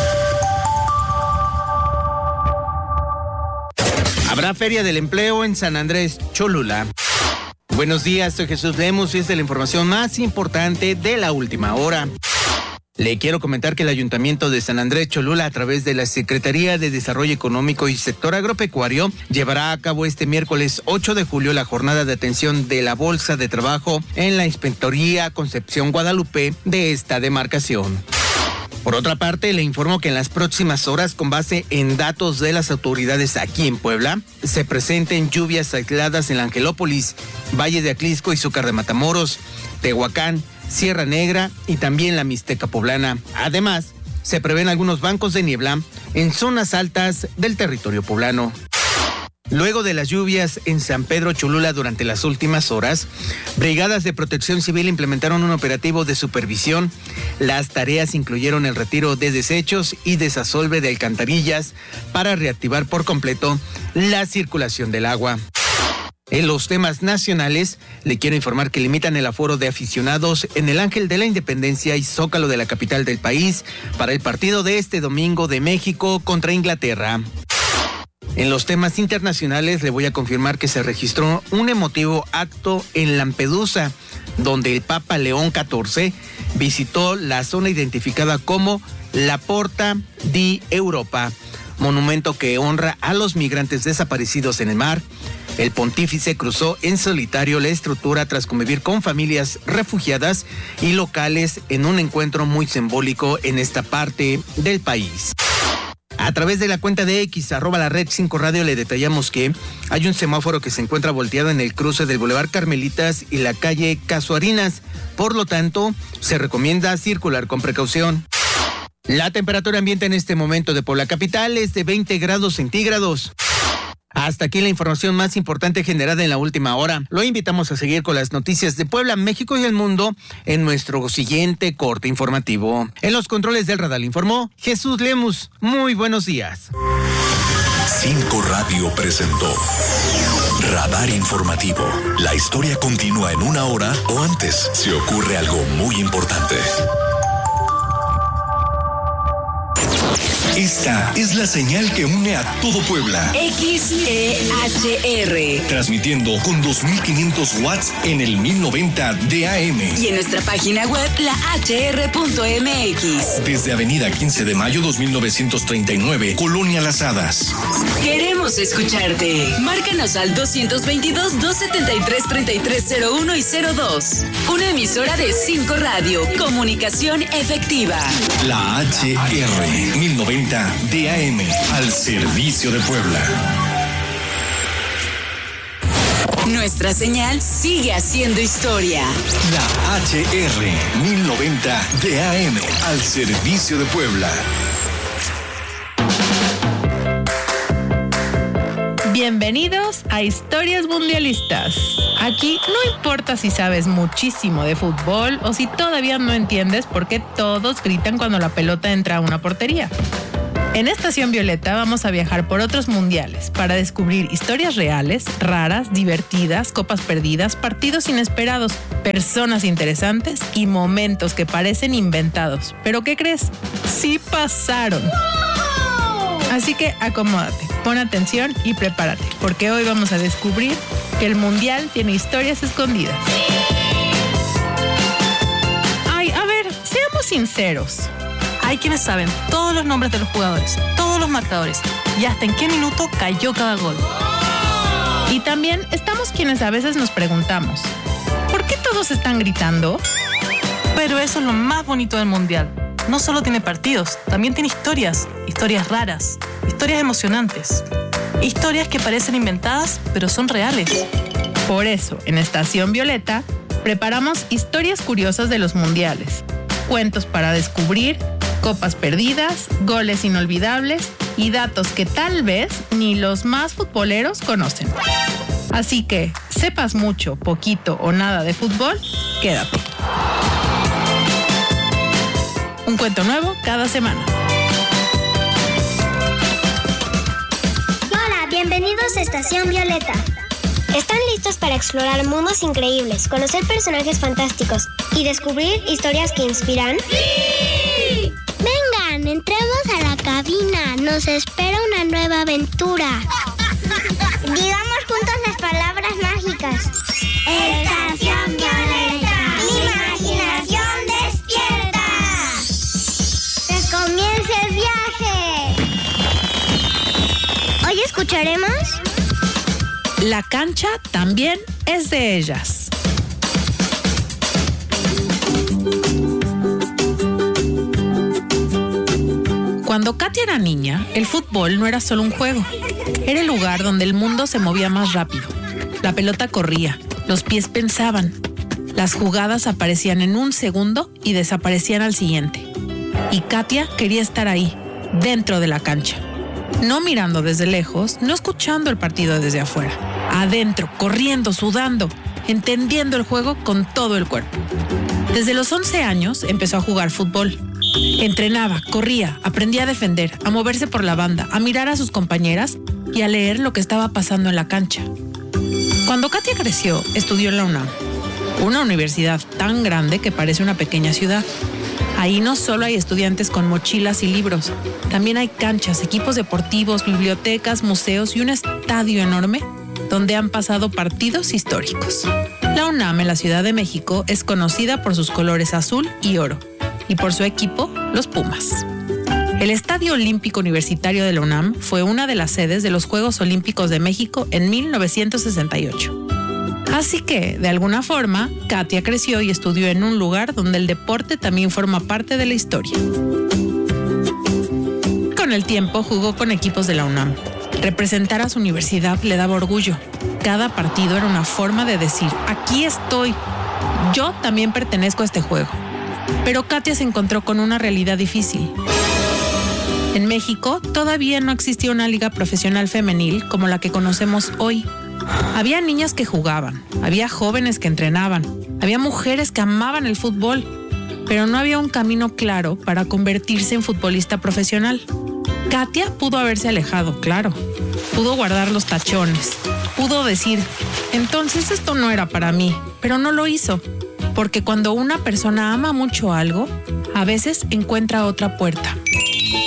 M: Habrá Feria del Empleo en San Andrés Cholula. Buenos días, soy Jesús Lemus y esta es la información más importante de la última hora. Le quiero comentar que el Ayuntamiento de San Andrés Cholula, a través de la Secretaría de Desarrollo Económico y Sector Agropecuario, llevará a cabo este miércoles ocho de julio la jornada de atención de la Bolsa de Trabajo en la Inspectoría Concepción Guadalupe de esta demarcación. Por otra parte, le informo que en las próximas horas, con base en datos de las autoridades aquí en Puebla, se presenten lluvias aisladas en la Angelópolis, Valle de Aclisco y Zúcar de Matamoros, Tehuacán, Sierra Negra y también la Mixteca Poblana. Además, se prevén algunos bancos de niebla en zonas altas del territorio poblano. Luego de las lluvias en San Pedro Cholula durante las últimas horas, brigadas de protección civil implementaron un operativo de supervisión. Las tareas incluyeron el retiro de desechos y desasolve de alcantarillas para reactivar por completo la circulación del agua. En los temas nacionales, le quiero informar que limitan el aforo de aficionados en el Ángel de la Independencia y Zócalo de la capital del país para el partido de este domingo de México contra Inglaterra. En los temas internacionales, le voy a confirmar que se registró un emotivo acto en Lampedusa, donde el Papa León catorce visitó la zona identificada como la Porta di Europa, monumento que honra a los migrantes desaparecidos en el mar. El pontífice cruzó en solitario la estructura tras convivir con familias refugiadas y locales en un encuentro muy simbólico en esta parte del país. A través de la cuenta de X, arroba la red cinco Radio, le detallamos que hay un semáforo que se encuentra volteado en el cruce del Boulevard Carmelitas y la calle Casuarinas. Por lo tanto, se recomienda circular con precaución. La temperatura ambiente en este momento de Puebla Capital es de veinte grados centígrados. Hasta aquí la información más importante generada en la última hora. Lo invitamos a seguir con las noticias de Puebla, México y el mundo en nuestro siguiente corte informativo. En los controles del radar informó Jesús Lemus. Muy buenos días.
A: Cinco Radio presentó Radar Informativo. La historia continúa en una hora o antes si ocurre algo muy importante.
D: Esta es la señal que une a todo Puebla.
E: X E H R.
D: Transmitiendo con dos mil quinientos watts en el mil noventa de A M.
E: Y en nuestra página web, la h r punto m x.
D: Desde Avenida quince de mayo dos mil novecientos treinta y nueve, Colonia Las Hadas.
E: Queremos escucharte. Márcanos al doscientos veintidós, doscientos setenta y tres, treinta y tres cero uno y cero dos. Una emisora de cinco Radio. Comunicación efectiva.
D: La H R mil noventa de A M. Al servicio de Puebla.
E: Nuestra señal sigue haciendo historia.
D: La H R mil noventa de A M. Al servicio de Puebla.
N: Bienvenidos a Historias Mundialistas. Aquí no importa si sabes muchísimo de fútbol o si todavía no entiendes por qué todos gritan cuando la pelota entra a una portería. En Estación Violeta vamos a viajar por otros mundiales para descubrir historias reales, raras, divertidas, copas perdidas, partidos inesperados, personas interesantes y momentos que parecen inventados. ¿Pero qué crees? ¡Sí pasaron! Así que acomódate, pon atención y prepárate, porque hoy vamos a descubrir que el mundial tiene historias escondidas. Ay, a ver, seamos sinceros. Hay quienes saben todos los nombres de los jugadores, todos los marcadores y hasta en qué minuto cayó cada gol. Y también estamos quienes a veces nos preguntamos, ¿por qué todos están gritando? Pero eso es lo más bonito del mundial. No solo tiene partidos, también tiene historias, historias raras, historias emocionantes, historias que parecen inventadas, pero son reales. Por eso, en Estación Violeta, preparamos historias curiosas de los mundiales, cuentos para descubrir, copas perdidas, goles inolvidables y datos que tal vez ni los más futboleros conocen. Así que, sepas mucho, poquito o nada de fútbol, quédate. Un cuento nuevo cada semana.
O: Hola, bienvenidos a Estación Violeta. ¿Están listos para explorar mundos increíbles, conocer personajes fantásticos y descubrir historias que inspiran? ¡Sí! Vengan, entremos a la cabina. Nos espera una nueva aventura. Digamos juntos las palabras mágicas. Estación Violeta. Mi imaginación despierta. ¡Que comience el viaje! Hoy escucharemos...
N: La cancha también es de ellas. Cuando Katia era niña, el fútbol no era solo un juego. Era el lugar donde el mundo se movía más rápido. La pelota corría, los pies pensaban. Las jugadas aparecían en un segundo y desaparecían al siguiente. Y Katia quería estar ahí, dentro de la cancha. No mirando desde lejos, no escuchando el partido desde afuera. Adentro, corriendo, sudando, entendiendo el juego con todo el cuerpo. Desde los once años empezó a jugar fútbol. Entrenaba, corría, aprendía a defender, a moverse por la banda, a mirar a sus compañeras y a leer lo que estaba pasando en la cancha. Cuando Katia creció, estudió en la UNAM, una universidad tan grande que parece una pequeña ciudad. Ahí no solo hay estudiantes con mochilas y libros, también hay canchas, equipos deportivos, bibliotecas, museos y un estadio enorme donde han pasado partidos históricos. La UNAM en la Ciudad de México es conocida por sus colores azul y oro y por su equipo, los Pumas. El Estadio Olímpico Universitario de la UNAM fue una de las sedes de los Juegos Olímpicos de México en mil novecientos sesenta y ocho. Así que, de alguna forma, Katia creció y estudió en un lugar donde el deporte también forma parte de la historia. Con el tiempo jugó con equipos de la UNAM. Representar a su universidad le daba orgullo. Cada partido era una forma de decir, aquí estoy, yo también pertenezco a este juego. Pero Katia se encontró con una realidad difícil. En México todavía no existía una liga profesional femenil como la que conocemos hoy. Había niñas que jugaban, había jóvenes que entrenaban, había mujeres que amaban el fútbol, pero no había un camino claro para convertirse en futbolista profesional. Katia pudo haberse alejado, claro, pudo guardar los tachones, pudo decir, entonces esto no era para mí, pero no lo hizo, porque cuando una persona ama mucho algo, a veces encuentra otra puerta.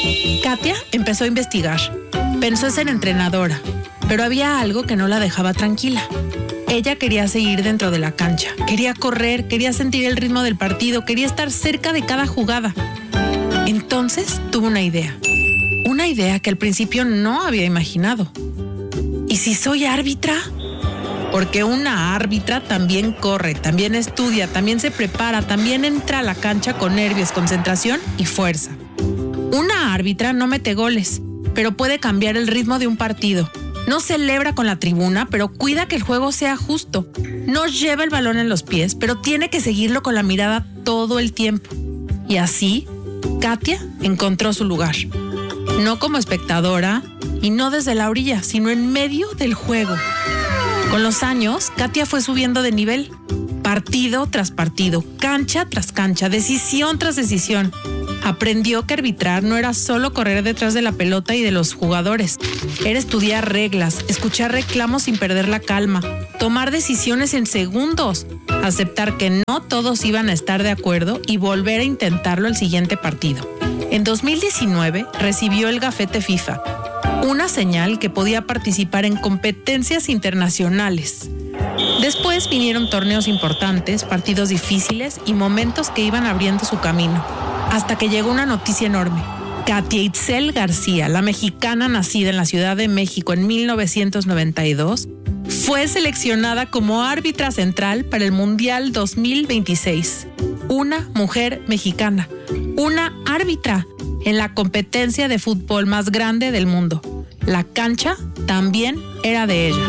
N: Katia empezó a investigar. Pensó en ser entrenadora, pero había algo que no la dejaba tranquila. Ella quería seguir dentro de la cancha, quería correr, quería sentir el ritmo del partido, quería estar cerca de cada jugada. Entonces tuvo una idea, una idea que al principio no había imaginado. ¿Y si soy árbitra? Porque una árbitra también corre, también estudia, también se prepara, también entra a la cancha con nervios, concentración y fuerza. Una árbitra no mete goles, pero puede cambiar el ritmo de un partido. No celebra con la tribuna, pero cuida que el juego sea justo. No lleva el balón en los pies, pero tiene que seguirlo con la mirada todo el tiempo. Y así, Katia encontró su lugar. No como espectadora y no desde la orilla, sino en medio del juego. Con los años, Katia fue subiendo de nivel. Partido tras partido, cancha tras cancha, decisión tras decisión. Aprendió que arbitrar no era solo correr detrás de la pelota y de los jugadores. Era estudiar reglas, escuchar reclamos sin perder la calma, tomar decisiones en segundos, aceptar que no todos iban a estar de acuerdo y volver a intentarlo el siguiente partido. En dos mil diecinueve recibió el gafete FIFA, una señal que podía participar en competencias internacionales. Después vinieron torneos importantes, partidos difíciles y momentos que iban abriendo su camino. Hasta que llegó una noticia enorme. Katia Itzel García, la mexicana nacida en la Ciudad de México en mil novecientos noventa y dos, fue seleccionada como árbitra central para el Mundial dos mil veintiséis. Una mujer mexicana, una árbitra en la competencia de fútbol más grande del mundo. La cancha también era de ella.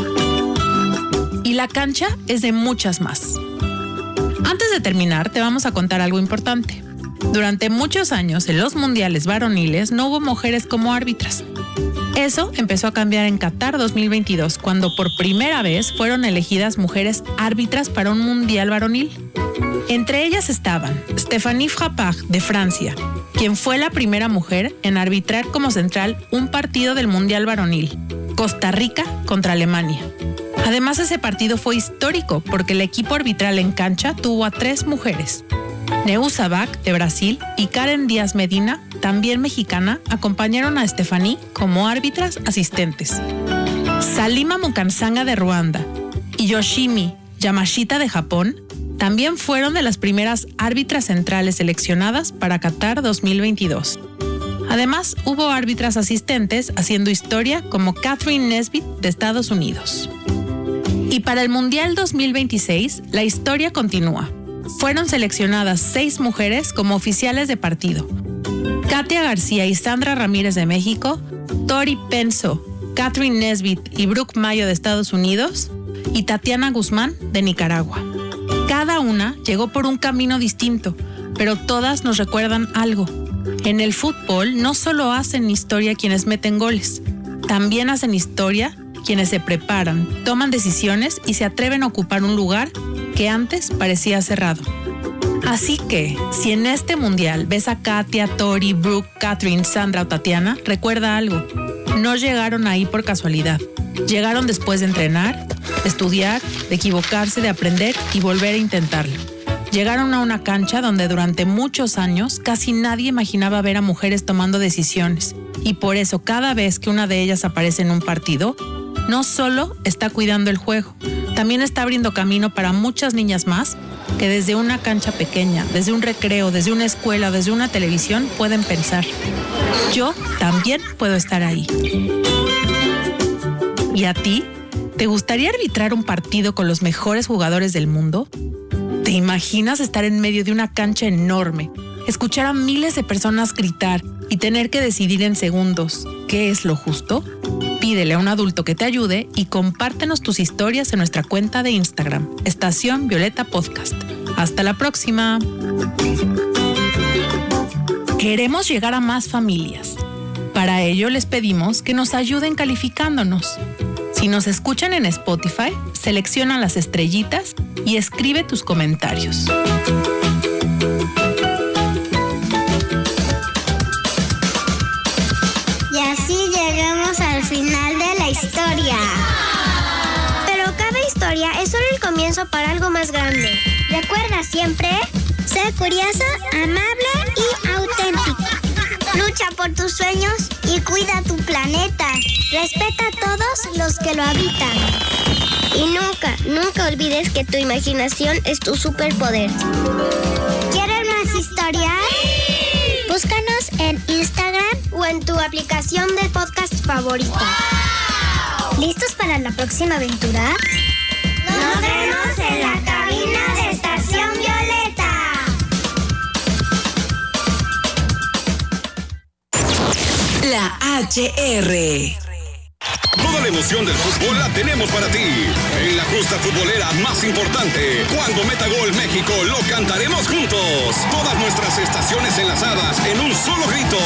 N: Y la cancha es de muchas más. Antes de terminar, te vamos a contar algo importante. Durante muchos años en los mundiales varoniles no hubo mujeres como árbitras. Eso empezó a cambiar en Qatar dos mil veintidós, cuando por primera vez fueron elegidas mujeres árbitras para un mundial varonil. Entre ellas estaban Stéphanie Frappart de Francia, quien fue la primera mujer en arbitrar como central un partido del mundial varonil, Costa Rica contra Alemania. Además, ese partido fue histórico porque el equipo arbitral en cancha tuvo a tres mujeres. Neusa Bach, de Brasil, y Karen Díaz Medina, también mexicana, acompañaron a Stephanie como árbitras asistentes. Salima Mukansanga, de Ruanda, y Yoshimi Yamashita, de Japón, también fueron de las primeras árbitras centrales seleccionadas para Qatar dos mil veintidós. Además, hubo árbitras asistentes haciendo historia como Catherine Nesbitt, de Estados Unidos. Y para el Mundial dos mil veintiséis, la historia continúa. Fueron seleccionadas seis mujeres como oficiales de partido. Katia García y Sandra Ramírez, de México, Tori Penso, Catherine Nesbitt y Brooke Mayo, de Estados Unidos, y Tatiana Guzmán, de Nicaragua. Cada una llegó por un camino distinto, pero todas nos recuerdan algo. En el fútbol no solo hacen historia quienes meten goles, también hacen historia quienes se preparan, toman decisiones y se atreven a ocupar un lugar que antes parecía cerrado. Así que, si en este mundial ves a Katia, Tori, Brooke, Catherine, Sandra o Tatiana, recuerda algo. No llegaron ahí por casualidad. Llegaron después de entrenar, de estudiar, de equivocarse, de aprender y volver a intentarlo. Llegaron a una cancha donde durante muchos años casi nadie imaginaba ver a mujeres tomando decisiones. Y por eso cada vez que una de ellas aparece en un partido, no solo está cuidando el juego, también está abriendo camino para muchas niñas más que desde una cancha pequeña, desde un recreo, desde una escuela, desde una televisión pueden pensar: yo también puedo estar ahí. ¿Y a ti? ¿Te gustaría arbitrar un partido con los mejores jugadores del mundo? ¿Te imaginas estar en medio de una cancha enorme, escuchar a miles de personas gritar y tener que decidir en segundos qué es lo justo? Pídele a un adulto que te ayude y compártenos tus historias en nuestra cuenta de Instagram, Estación Violeta Podcast. Hasta la próxima. Queremos llegar a más familias. Para ello les pedimos que nos ayuden calificándonos. Si nos escuchan en Spotify, selecciona las estrellitas y escribe tus comentarios.
O: Y así llegamos al final de la historia. Pero cada historia es solo el comienzo para algo más grande. Recuerda siempre ser curiosa, amable y auténtica. Lucha por tus sueños y cuida tu planeta. Respeta a todos los que lo habitan. Y nunca, nunca olvides que tu imaginación es tu superpoder. ¿Quieres más historias? ¡Sí! Búscanos en Instagram o en tu aplicación de podcast favorita. ¡Wow! ¿Listos para la próxima aventura? ¡Nos vemos en la cabina de Estación Violeta!
E: La H R.
B: Toda la emoción del fútbol la tenemos para ti. En la justa futbolera más importante, cuando meta gol México, lo cantaremos juntos. Todas nuestras estaciones enlazadas en un solo grito.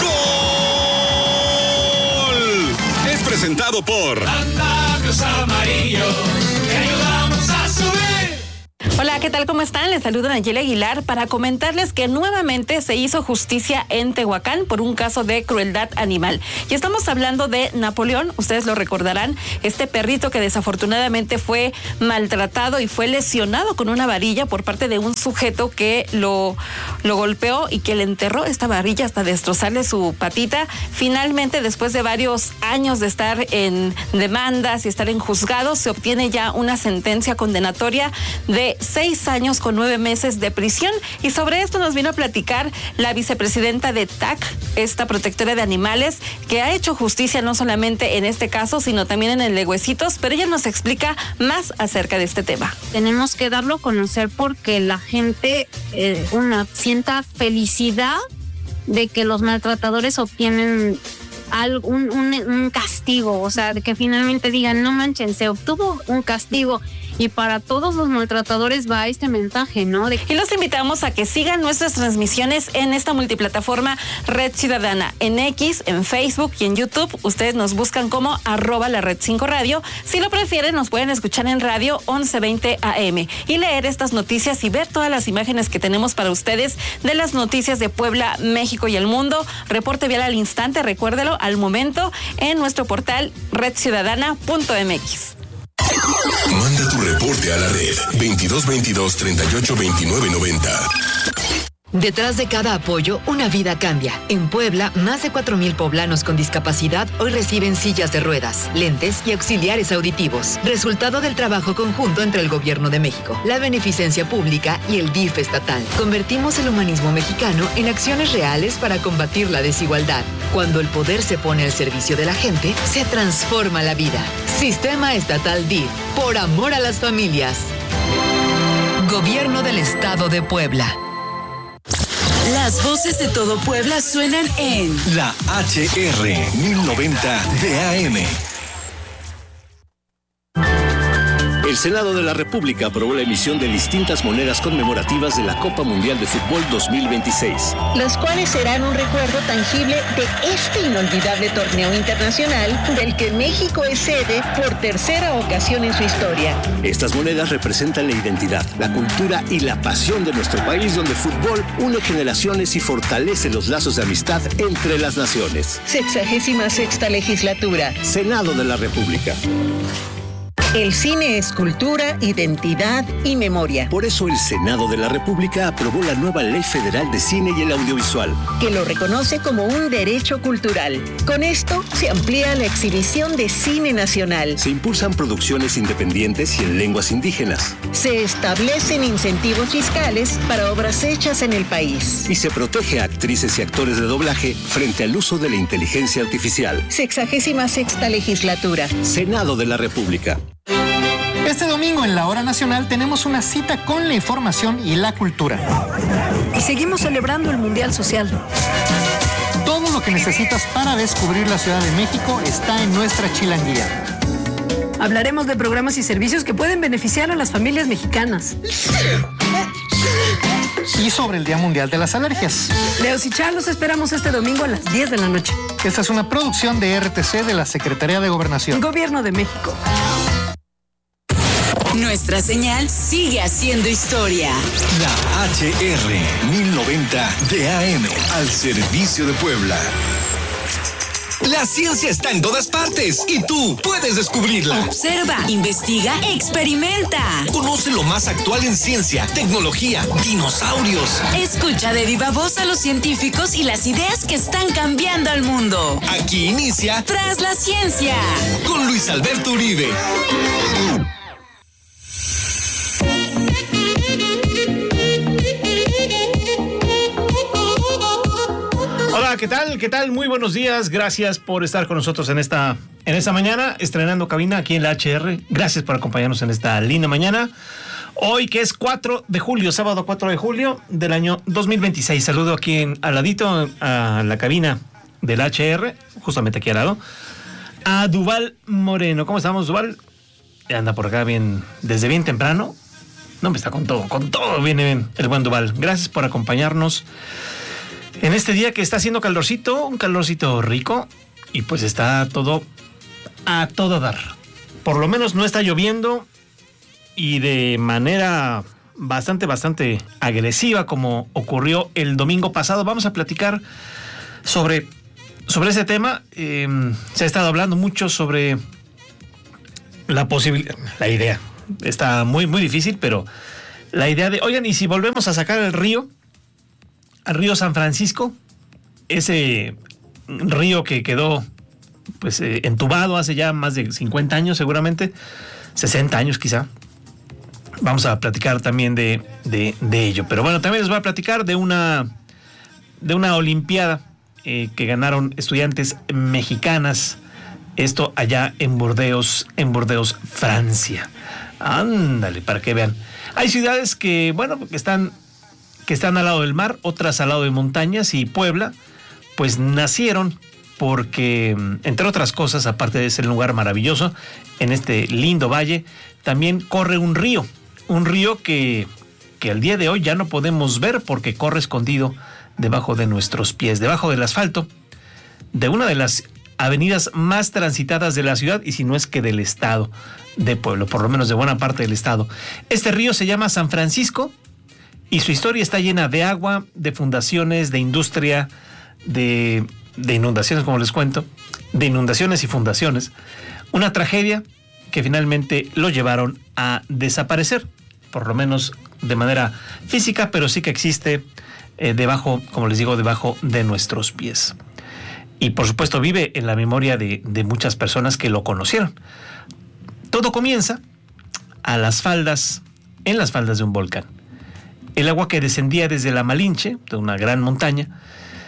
B: ¡Gol! Es presentado por
C: Andamios Amarillo, te ayudamos a subir.
P: Hola, ¿qué tal? ¿Cómo están? Les saluda Nayeli Aguilar para comentarles que nuevamente se hizo justicia en Tehuacán por un caso de crueldad animal. Y estamos hablando de Napoleón, ustedes lo recordarán, este perrito que desafortunadamente fue maltratado y fue lesionado con una varilla por parte de un sujeto que lo, lo golpeó y que le enterró esta varilla hasta destrozarle su patita. Finalmente, después de varios años de estar en demandas y estar en juzgados, se obtiene ya una sentencia condenatoria de seis años con nueve meses de prisión. Y sobre esto nos vino a platicar la vicepresidenta de T A C, esta protectora de animales, que ha hecho justicia no solamente en este caso, sino también en el de Huesitos, pero ella nos explica más acerca de este tema.
Q: Tenemos que darlo a conocer porque la gente eh, una sienta felicidad de que los maltratadores obtienen algo, un, un, un castigo, o sea, de que finalmente digan, no manchen, se obtuvo un castigo. Y para todos los maltratadores va este mensaje, ¿no? De...
P: Y los invitamos a que sigan nuestras transmisiones en esta multiplataforma Red Ciudadana, en X, en Facebook y en YouTube. Ustedes nos buscan como arroba la Red cinco Radio. Si lo prefieren, nos pueden escuchar en radio once veinte A M y leer estas noticias y ver todas las imágenes que tenemos para ustedes de las noticias de Puebla, México y el mundo. Reporte vial al instante, recuérdelo, al momento, en nuestro portal red ciudadana punto m x.
A: Manda tu reporte a la red veintidós veintidós treinta y ocho veintinueve noventa.
R: Detrás de cada apoyo, una vida cambia. En Puebla, más de cuatro mil poblanos con discapacidad hoy reciben sillas de ruedas, lentes y auxiliares auditivos. Resultado del trabajo conjunto entre el Gobierno de México, la Beneficencia Pública y el D I F estatal. Convertimos el humanismo mexicano en acciones reales para combatir la desigualdad. Cuando el poder se pone al servicio de la gente, se transforma la vida. Sistema Estatal D I F, por amor a las familias. Gobierno del Estado de Puebla.
E: Las voces de todo Puebla suenan en
D: La H R mil noventa de A M.
S: El Senado de la República aprobó la emisión de distintas monedas conmemorativas de la Copa Mundial de Fútbol dos mil veintiséis.
T: Las cuales serán un recuerdo tangible de este inolvidable torneo internacional del que México es sede por tercera ocasión en su historia.
S: Estas monedas representan la identidad, la cultura y la pasión de nuestro país, donde el fútbol une generaciones y fortalece los lazos de amistad entre las naciones.
T: Sexagésima sexta legislatura.
S: Senado de la República.
T: El cine es cultura, identidad y memoria.
S: Por eso el Senado de la República aprobó la nueva Ley Federal de Cine y el Audiovisual,
T: que lo reconoce como un derecho cultural. Con esto se amplía la exhibición de cine nacional.
S: Se impulsan producciones independientes y en lenguas indígenas.
T: Se establecen incentivos fiscales para obras hechas en el país.
S: Y se protege a actrices y actores de doblaje frente al uso de la inteligencia artificial.
T: Sexagésima sexta legislatura.
S: Senado de la República.
G: Este domingo en la Hora Nacional tenemos una cita con la información y la cultura.
U: Y seguimos celebrando el Mundial Social.
G: Todo lo que necesitas para descubrir la Ciudad de México está en nuestra chilanguía.
U: Hablaremos de programas y servicios que pueden beneficiar a las familias mexicanas.
G: Y sobre el Día Mundial de las Alergias.
U: Leos y Char, los esperamos este domingo a las diez de la noche.
G: Esta es una producción de R T C de la Secretaría de Gobernación.
U: Gobierno de México.
E: Nuestra señal sigue haciendo historia.
D: La H R mil noventa de A M al servicio de Puebla. La ciencia está en todas partes y tú puedes descubrirla.
E: Observa, investiga, experimenta.
D: Conoce lo más actual en ciencia, tecnología, dinosaurios.
E: Escucha de viva voz a los científicos y las ideas que están cambiando al mundo.
D: Aquí inicia
E: Tras la Ciencia
D: con Luis Alberto Uribe.
I: Hola, ¿qué tal? ¿Qué tal? Muy buenos días. Gracias por estar con nosotros en esta, en esta mañana, estrenando cabina aquí en la H R. Gracias por acompañarnos en esta linda mañana. Hoy que es cuatro de julio, sábado cuatro de julio del año dos mil veintiséis. Saludo aquí en, al ladito a la cabina del H R, justamente aquí al lado, a Duval Moreno. ¿Cómo estamos, Duval? Anda por acá bien, desde bien temprano. No, me está con todo, con todo viene bien el buen Duval. Gracias por acompañarnos en este día que está haciendo calorcito, un calorcito rico, y pues está todo a todo dar. Por lo menos no está lloviendo y de manera bastante, bastante agresiva como ocurrió el domingo pasado. Vamos a platicar sobre, sobre ese tema. Eh, se ha estado hablando mucho sobre la posibilidad, la idea. Está muy, muy difícil, pero la idea de, oigan, ¿y si volvemos a sacar el río? Al río San Francisco, ese río que quedó pues eh, entubado hace ya más de cincuenta años seguramente, sesenta años quizá. Vamos a platicar también de, de, de ello. Pero bueno, también les voy a platicar de una, de una olimpiada eh, que ganaron estudiantes mexicanas, esto allá en Burdeos, en Burdeos, Francia. Ándale, para que vean. Hay ciudades que, bueno, que están... que están al lado del mar, otras al lado de montañas, y Puebla, pues nacieron porque, entre otras cosas, aparte de ser un lugar maravilloso, en este lindo valle, también corre un río, un río que, que al día de hoy ya no podemos ver porque corre escondido debajo de nuestros pies, debajo del asfalto, de una de las avenidas más transitadas de la ciudad, y si no es que del estado de Puebla, por lo menos de buena parte del estado. Este río se llama San Francisco, y su historia está llena de agua, de fundaciones, de industria, de, de inundaciones, como les cuento, de inundaciones y fundaciones. Una tragedia que finalmente lo llevaron a desaparecer, por lo menos de manera física, pero sí que existe eh, debajo, como les digo, debajo de nuestros pies. Y por supuesto vive en la memoria de, de muchas personas que lo conocieron. Todo comienza a las faldas, en las faldas de un volcán. El agua que descendía desde la Malinche, de una gran montaña,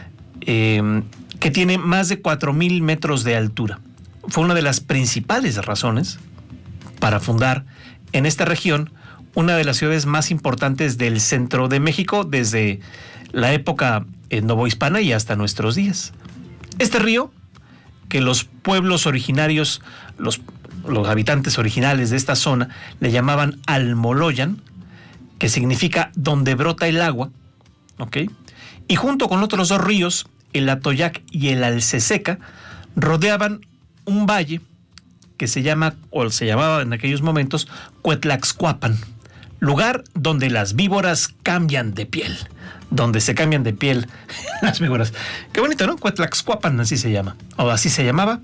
I: eh, que tiene más de cuatro mil metros de altura. Fue una de las principales razones para fundar en esta región una de las ciudades más importantes del centro de México desde la época eh, novohispana y hasta nuestros días. Este río, que los pueblos originarios, los, los habitantes originales de esta zona, le llamaban Almoloyan, que significa donde brota el agua, ¿ok? Y junto con otros dos ríos, el Atoyac y el Alceseca, rodeaban un valle que se llama, o se llamaba en aquellos momentos, Cuetlaxcuapan, lugar donde las víboras cambian de piel, donde se cambian de piel las víboras. Qué bonito, ¿no? Cuetlaxcuapan, así se llama, o así se llamaba,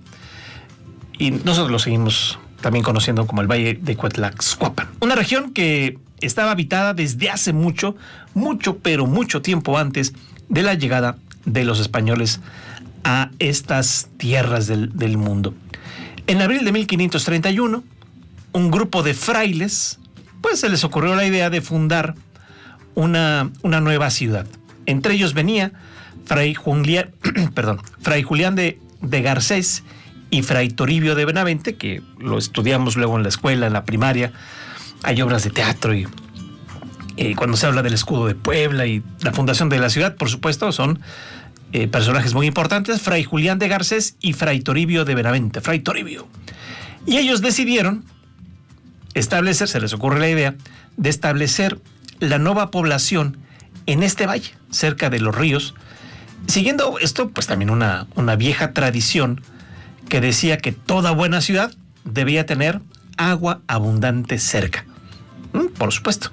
I: y nosotros lo seguimos también conociendo como el Valle de Cuetlaxcuapan. Una región que estaba habitada desde hace mucho, mucho, pero mucho tiempo antes de la llegada de los españoles a estas tierras del, del mundo. En abril de mil quinientos treinta y uno, un grupo de frailes, pues se les ocurrió la idea de fundar una, una nueva ciudad. Entre ellos venía Fray Julián, perdón, Fray Julián de, de Garcés y Fray Toribio de Benavente, que lo estudiamos luego en la escuela, en la primaria. Hay obras de teatro y eh, cuando se habla del escudo de Puebla y la fundación de la ciudad, por supuesto, son eh, personajes muy importantes, Fray Julián de Garcés y Fray Toribio de Benavente, Fray Toribio. Y ellos decidieron establecer, se les ocurre la idea, de establecer la nueva población en este valle, cerca de los ríos, siguiendo esto, pues también una, una vieja tradición que decía que toda buena ciudad debía tener agua abundante cerca. Mm, por supuesto.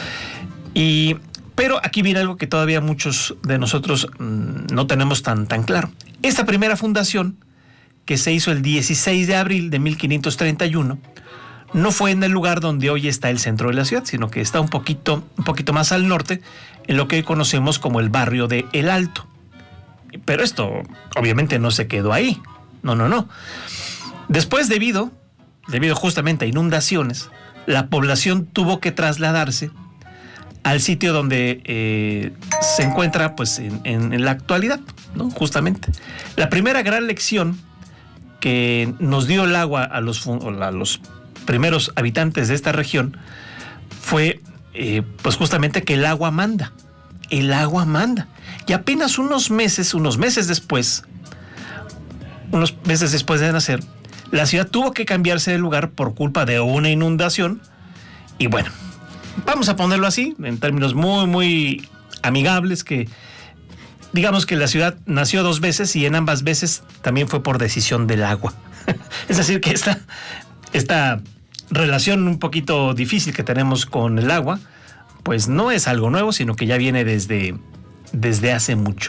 I: Y, pero aquí viene algo que todavía muchos de nosotros mm, no tenemos tan, tan claro. Esta primera fundación que se hizo el dieciséis de abril de mil quinientos treinta y uno, no fue en el lugar donde hoy está el centro de la ciudad, sino que está un poquito, un poquito más al norte, en lo que hoy conocemos como el barrio de El Alto. Pero esto obviamente no se quedó ahí. No, no, no. Después, debido, debido justamente a inundaciones, la población tuvo que trasladarse al sitio donde eh, se encuentra pues en, en, en la actualidad, ¿no? Justamente. La primera gran lección que nos dio el agua a los, a los primeros habitantes de esta región fue eh, pues justamente que el agua manda. El agua manda. Y apenas unos meses, unos meses después, unos meses después de nacer, la ciudad tuvo que cambiarse de lugar por culpa de una inundación. Y bueno, vamos a ponerlo así, en términos muy, muy amigables, que digamos que la ciudad nació dos veces y en ambas veces también fue por decisión del agua. Es decir, que esta, esta relación un poquito difícil que tenemos con el agua, pues no es algo nuevo, sino que ya viene desde, desde hace mucho.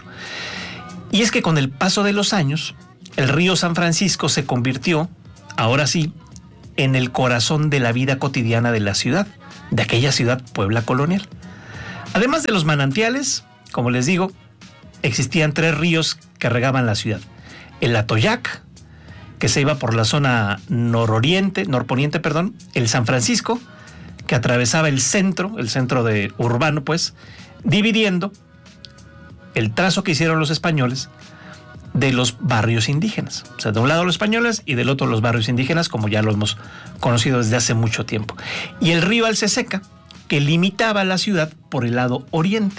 I: Y es que con el paso de los años, el río San Francisco se convirtió, ahora sí, en el corazón de la vida cotidiana de la ciudad, de aquella ciudad Puebla colonial. Además de los manantiales, como les digo, existían tres ríos que regaban la ciudad. El Atoyac, que se iba por la zona nororiente, norponiente, perdón, el San Francisco, que atravesaba el centro, el centro de urbano, pues, dividiendo el trazo que hicieron los españoles de los barrios indígenas. O sea, de un lado los españoles y del otro los barrios indígenas, como ya lo hemos conocido desde hace mucho tiempo. Y el río Alceseca, que limitaba la ciudad por el lado oriente.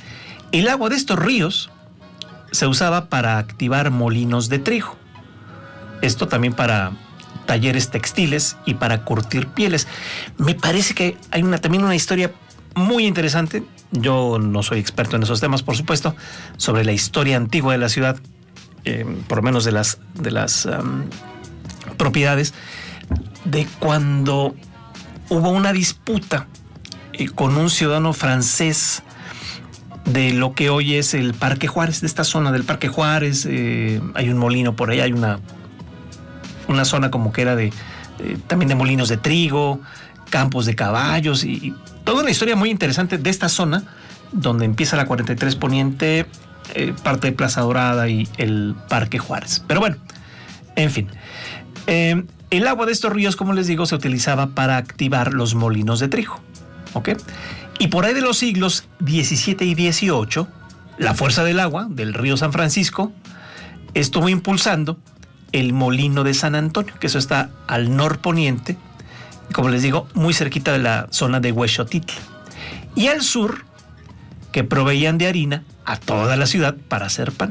I: El agua de estos ríos se usaba para activar molinos de trigo. Esto también para talleres textiles y para curtir pieles. Me parece que hay una, también una historia muy interesante. Yo no soy experto en esos temas, por supuesto, sobre la historia antigua de la ciudad, eh, por lo menos de las, de las um, propiedades, de cuando hubo una disputa eh, con un ciudadano francés de lo que hoy es el Parque Juárez, de esta zona del Parque Juárez. Eh, hay un molino por ahí, hay una una zona como que era de eh, también de molinos de trigo, campos de caballos y, y toda una historia muy interesante de esta zona donde empieza la cuarenta y tres Poniente, eh, parte de Plaza Dorada y el Parque Juárez. Pero bueno, en fin, eh, el agua de estos ríos, como les digo, se utilizaba para activar los molinos de trigo, ¿ok? Y por ahí de los siglos diecisiete y dieciocho, la fuerza del agua del río San Francisco estuvo impulsando el molino de San Antonio, que eso está al norponiente, como les digo, muy cerquita de la zona de Huexotitl. Y al sur, que proveían de harina a toda la ciudad para hacer pan.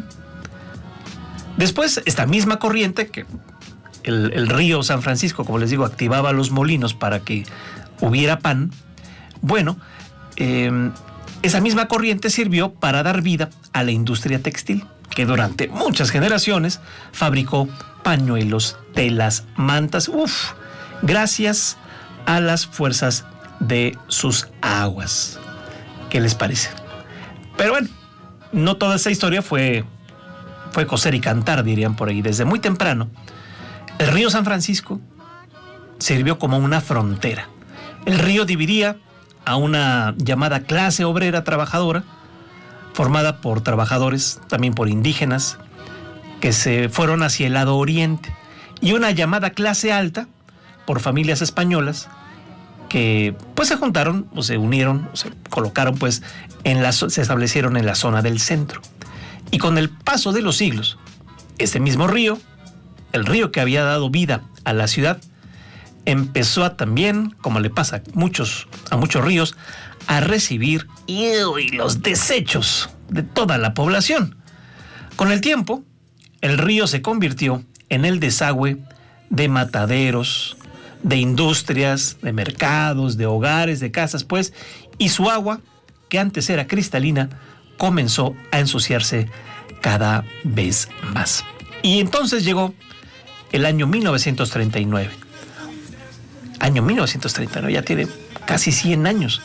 I: Después, esta misma corriente, que el, el río San Francisco, como les digo, activaba los molinos para que hubiera pan, bueno, eh, esa misma corriente sirvió para dar vida a la industria textil, que durante muchas generaciones fabricó pañuelos, telas, mantas, uff, gracias a las fuerzas de sus aguas. ¿Qué les parece? Pero bueno, no toda esa historia fue, fue coser y cantar, dirían por ahí. Desde muy temprano, el río San Francisco sirvió como una frontera. El río dividía a una llamada clase obrera trabajadora, formada por trabajadores, también por indígenas, que se fueron hacia el lado oriente, y una llamada clase alta, por familias españolas, que pues se juntaron, o se unieron, o se colocaron, pues, en la, se establecieron en la zona del centro. Y con el paso de los siglos, ese mismo río, el río que había dado vida a la ciudad, empezó a también, como le pasa a muchos, a muchos ríos, a recibir y los desechos de toda la población. Con el tiempo, el río se convirtió en el desagüe de mataderos, de industrias, de mercados, de hogares, de casas, pues, y su agua, que antes era cristalina, comenzó a ensuciarse cada vez más. Y entonces llegó el año mil novecientos treinta y nueve. Año mil novecientos treinta y nueve, ya tiene casi cien años.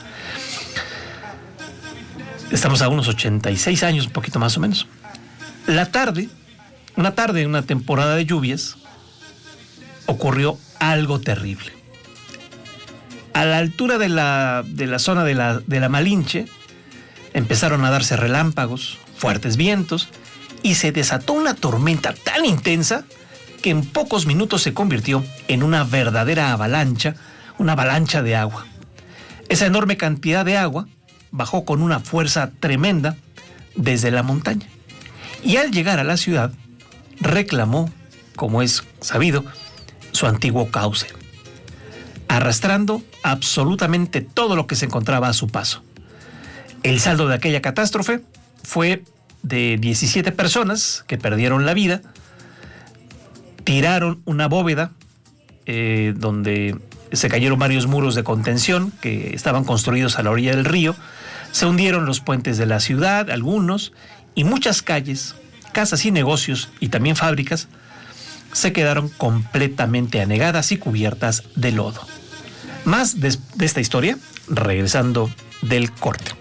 I: Estamos a unos ochenta y seis años, un poquito más o menos. La tarde, una tarde, en una temporada de lluvias, ocurrió algo terrible. A la altura de la, de la zona de la, de la Malinche, empezaron a darse relámpagos, fuertes vientos, y se desató una tormenta tan intensa que en pocos minutos se convirtió en una verdadera avalancha, una avalancha de agua. Esa enorme cantidad de agua bajó con una fuerza tremenda desde la montaña. Y al llegar a la ciudad, reclamó, como es sabido, su antiguo cauce, arrastrando absolutamente todo lo que se encontraba a su paso. El saldo de aquella catástrofe fue de diecisiete personas que perdieron la vida, tiraron una bóveda eh, donde se cayeron varios muros de contención que estaban construidos a la orilla del río, se hundieron los puentes de la ciudad, algunos, y muchas calles, casas y negocios, y también fábricas, se quedaron completamente anegadas y cubiertas de lodo. Más de, de esta historia, regresando del corte.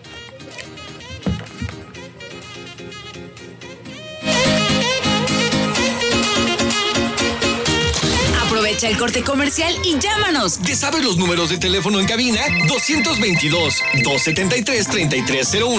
E: Aprovecha el corte comercial y llámanos.
D: ¿Ya sabes los números de teléfono en cabina? dos veintidós, dos setenta y tres, treinta y tres cero uno.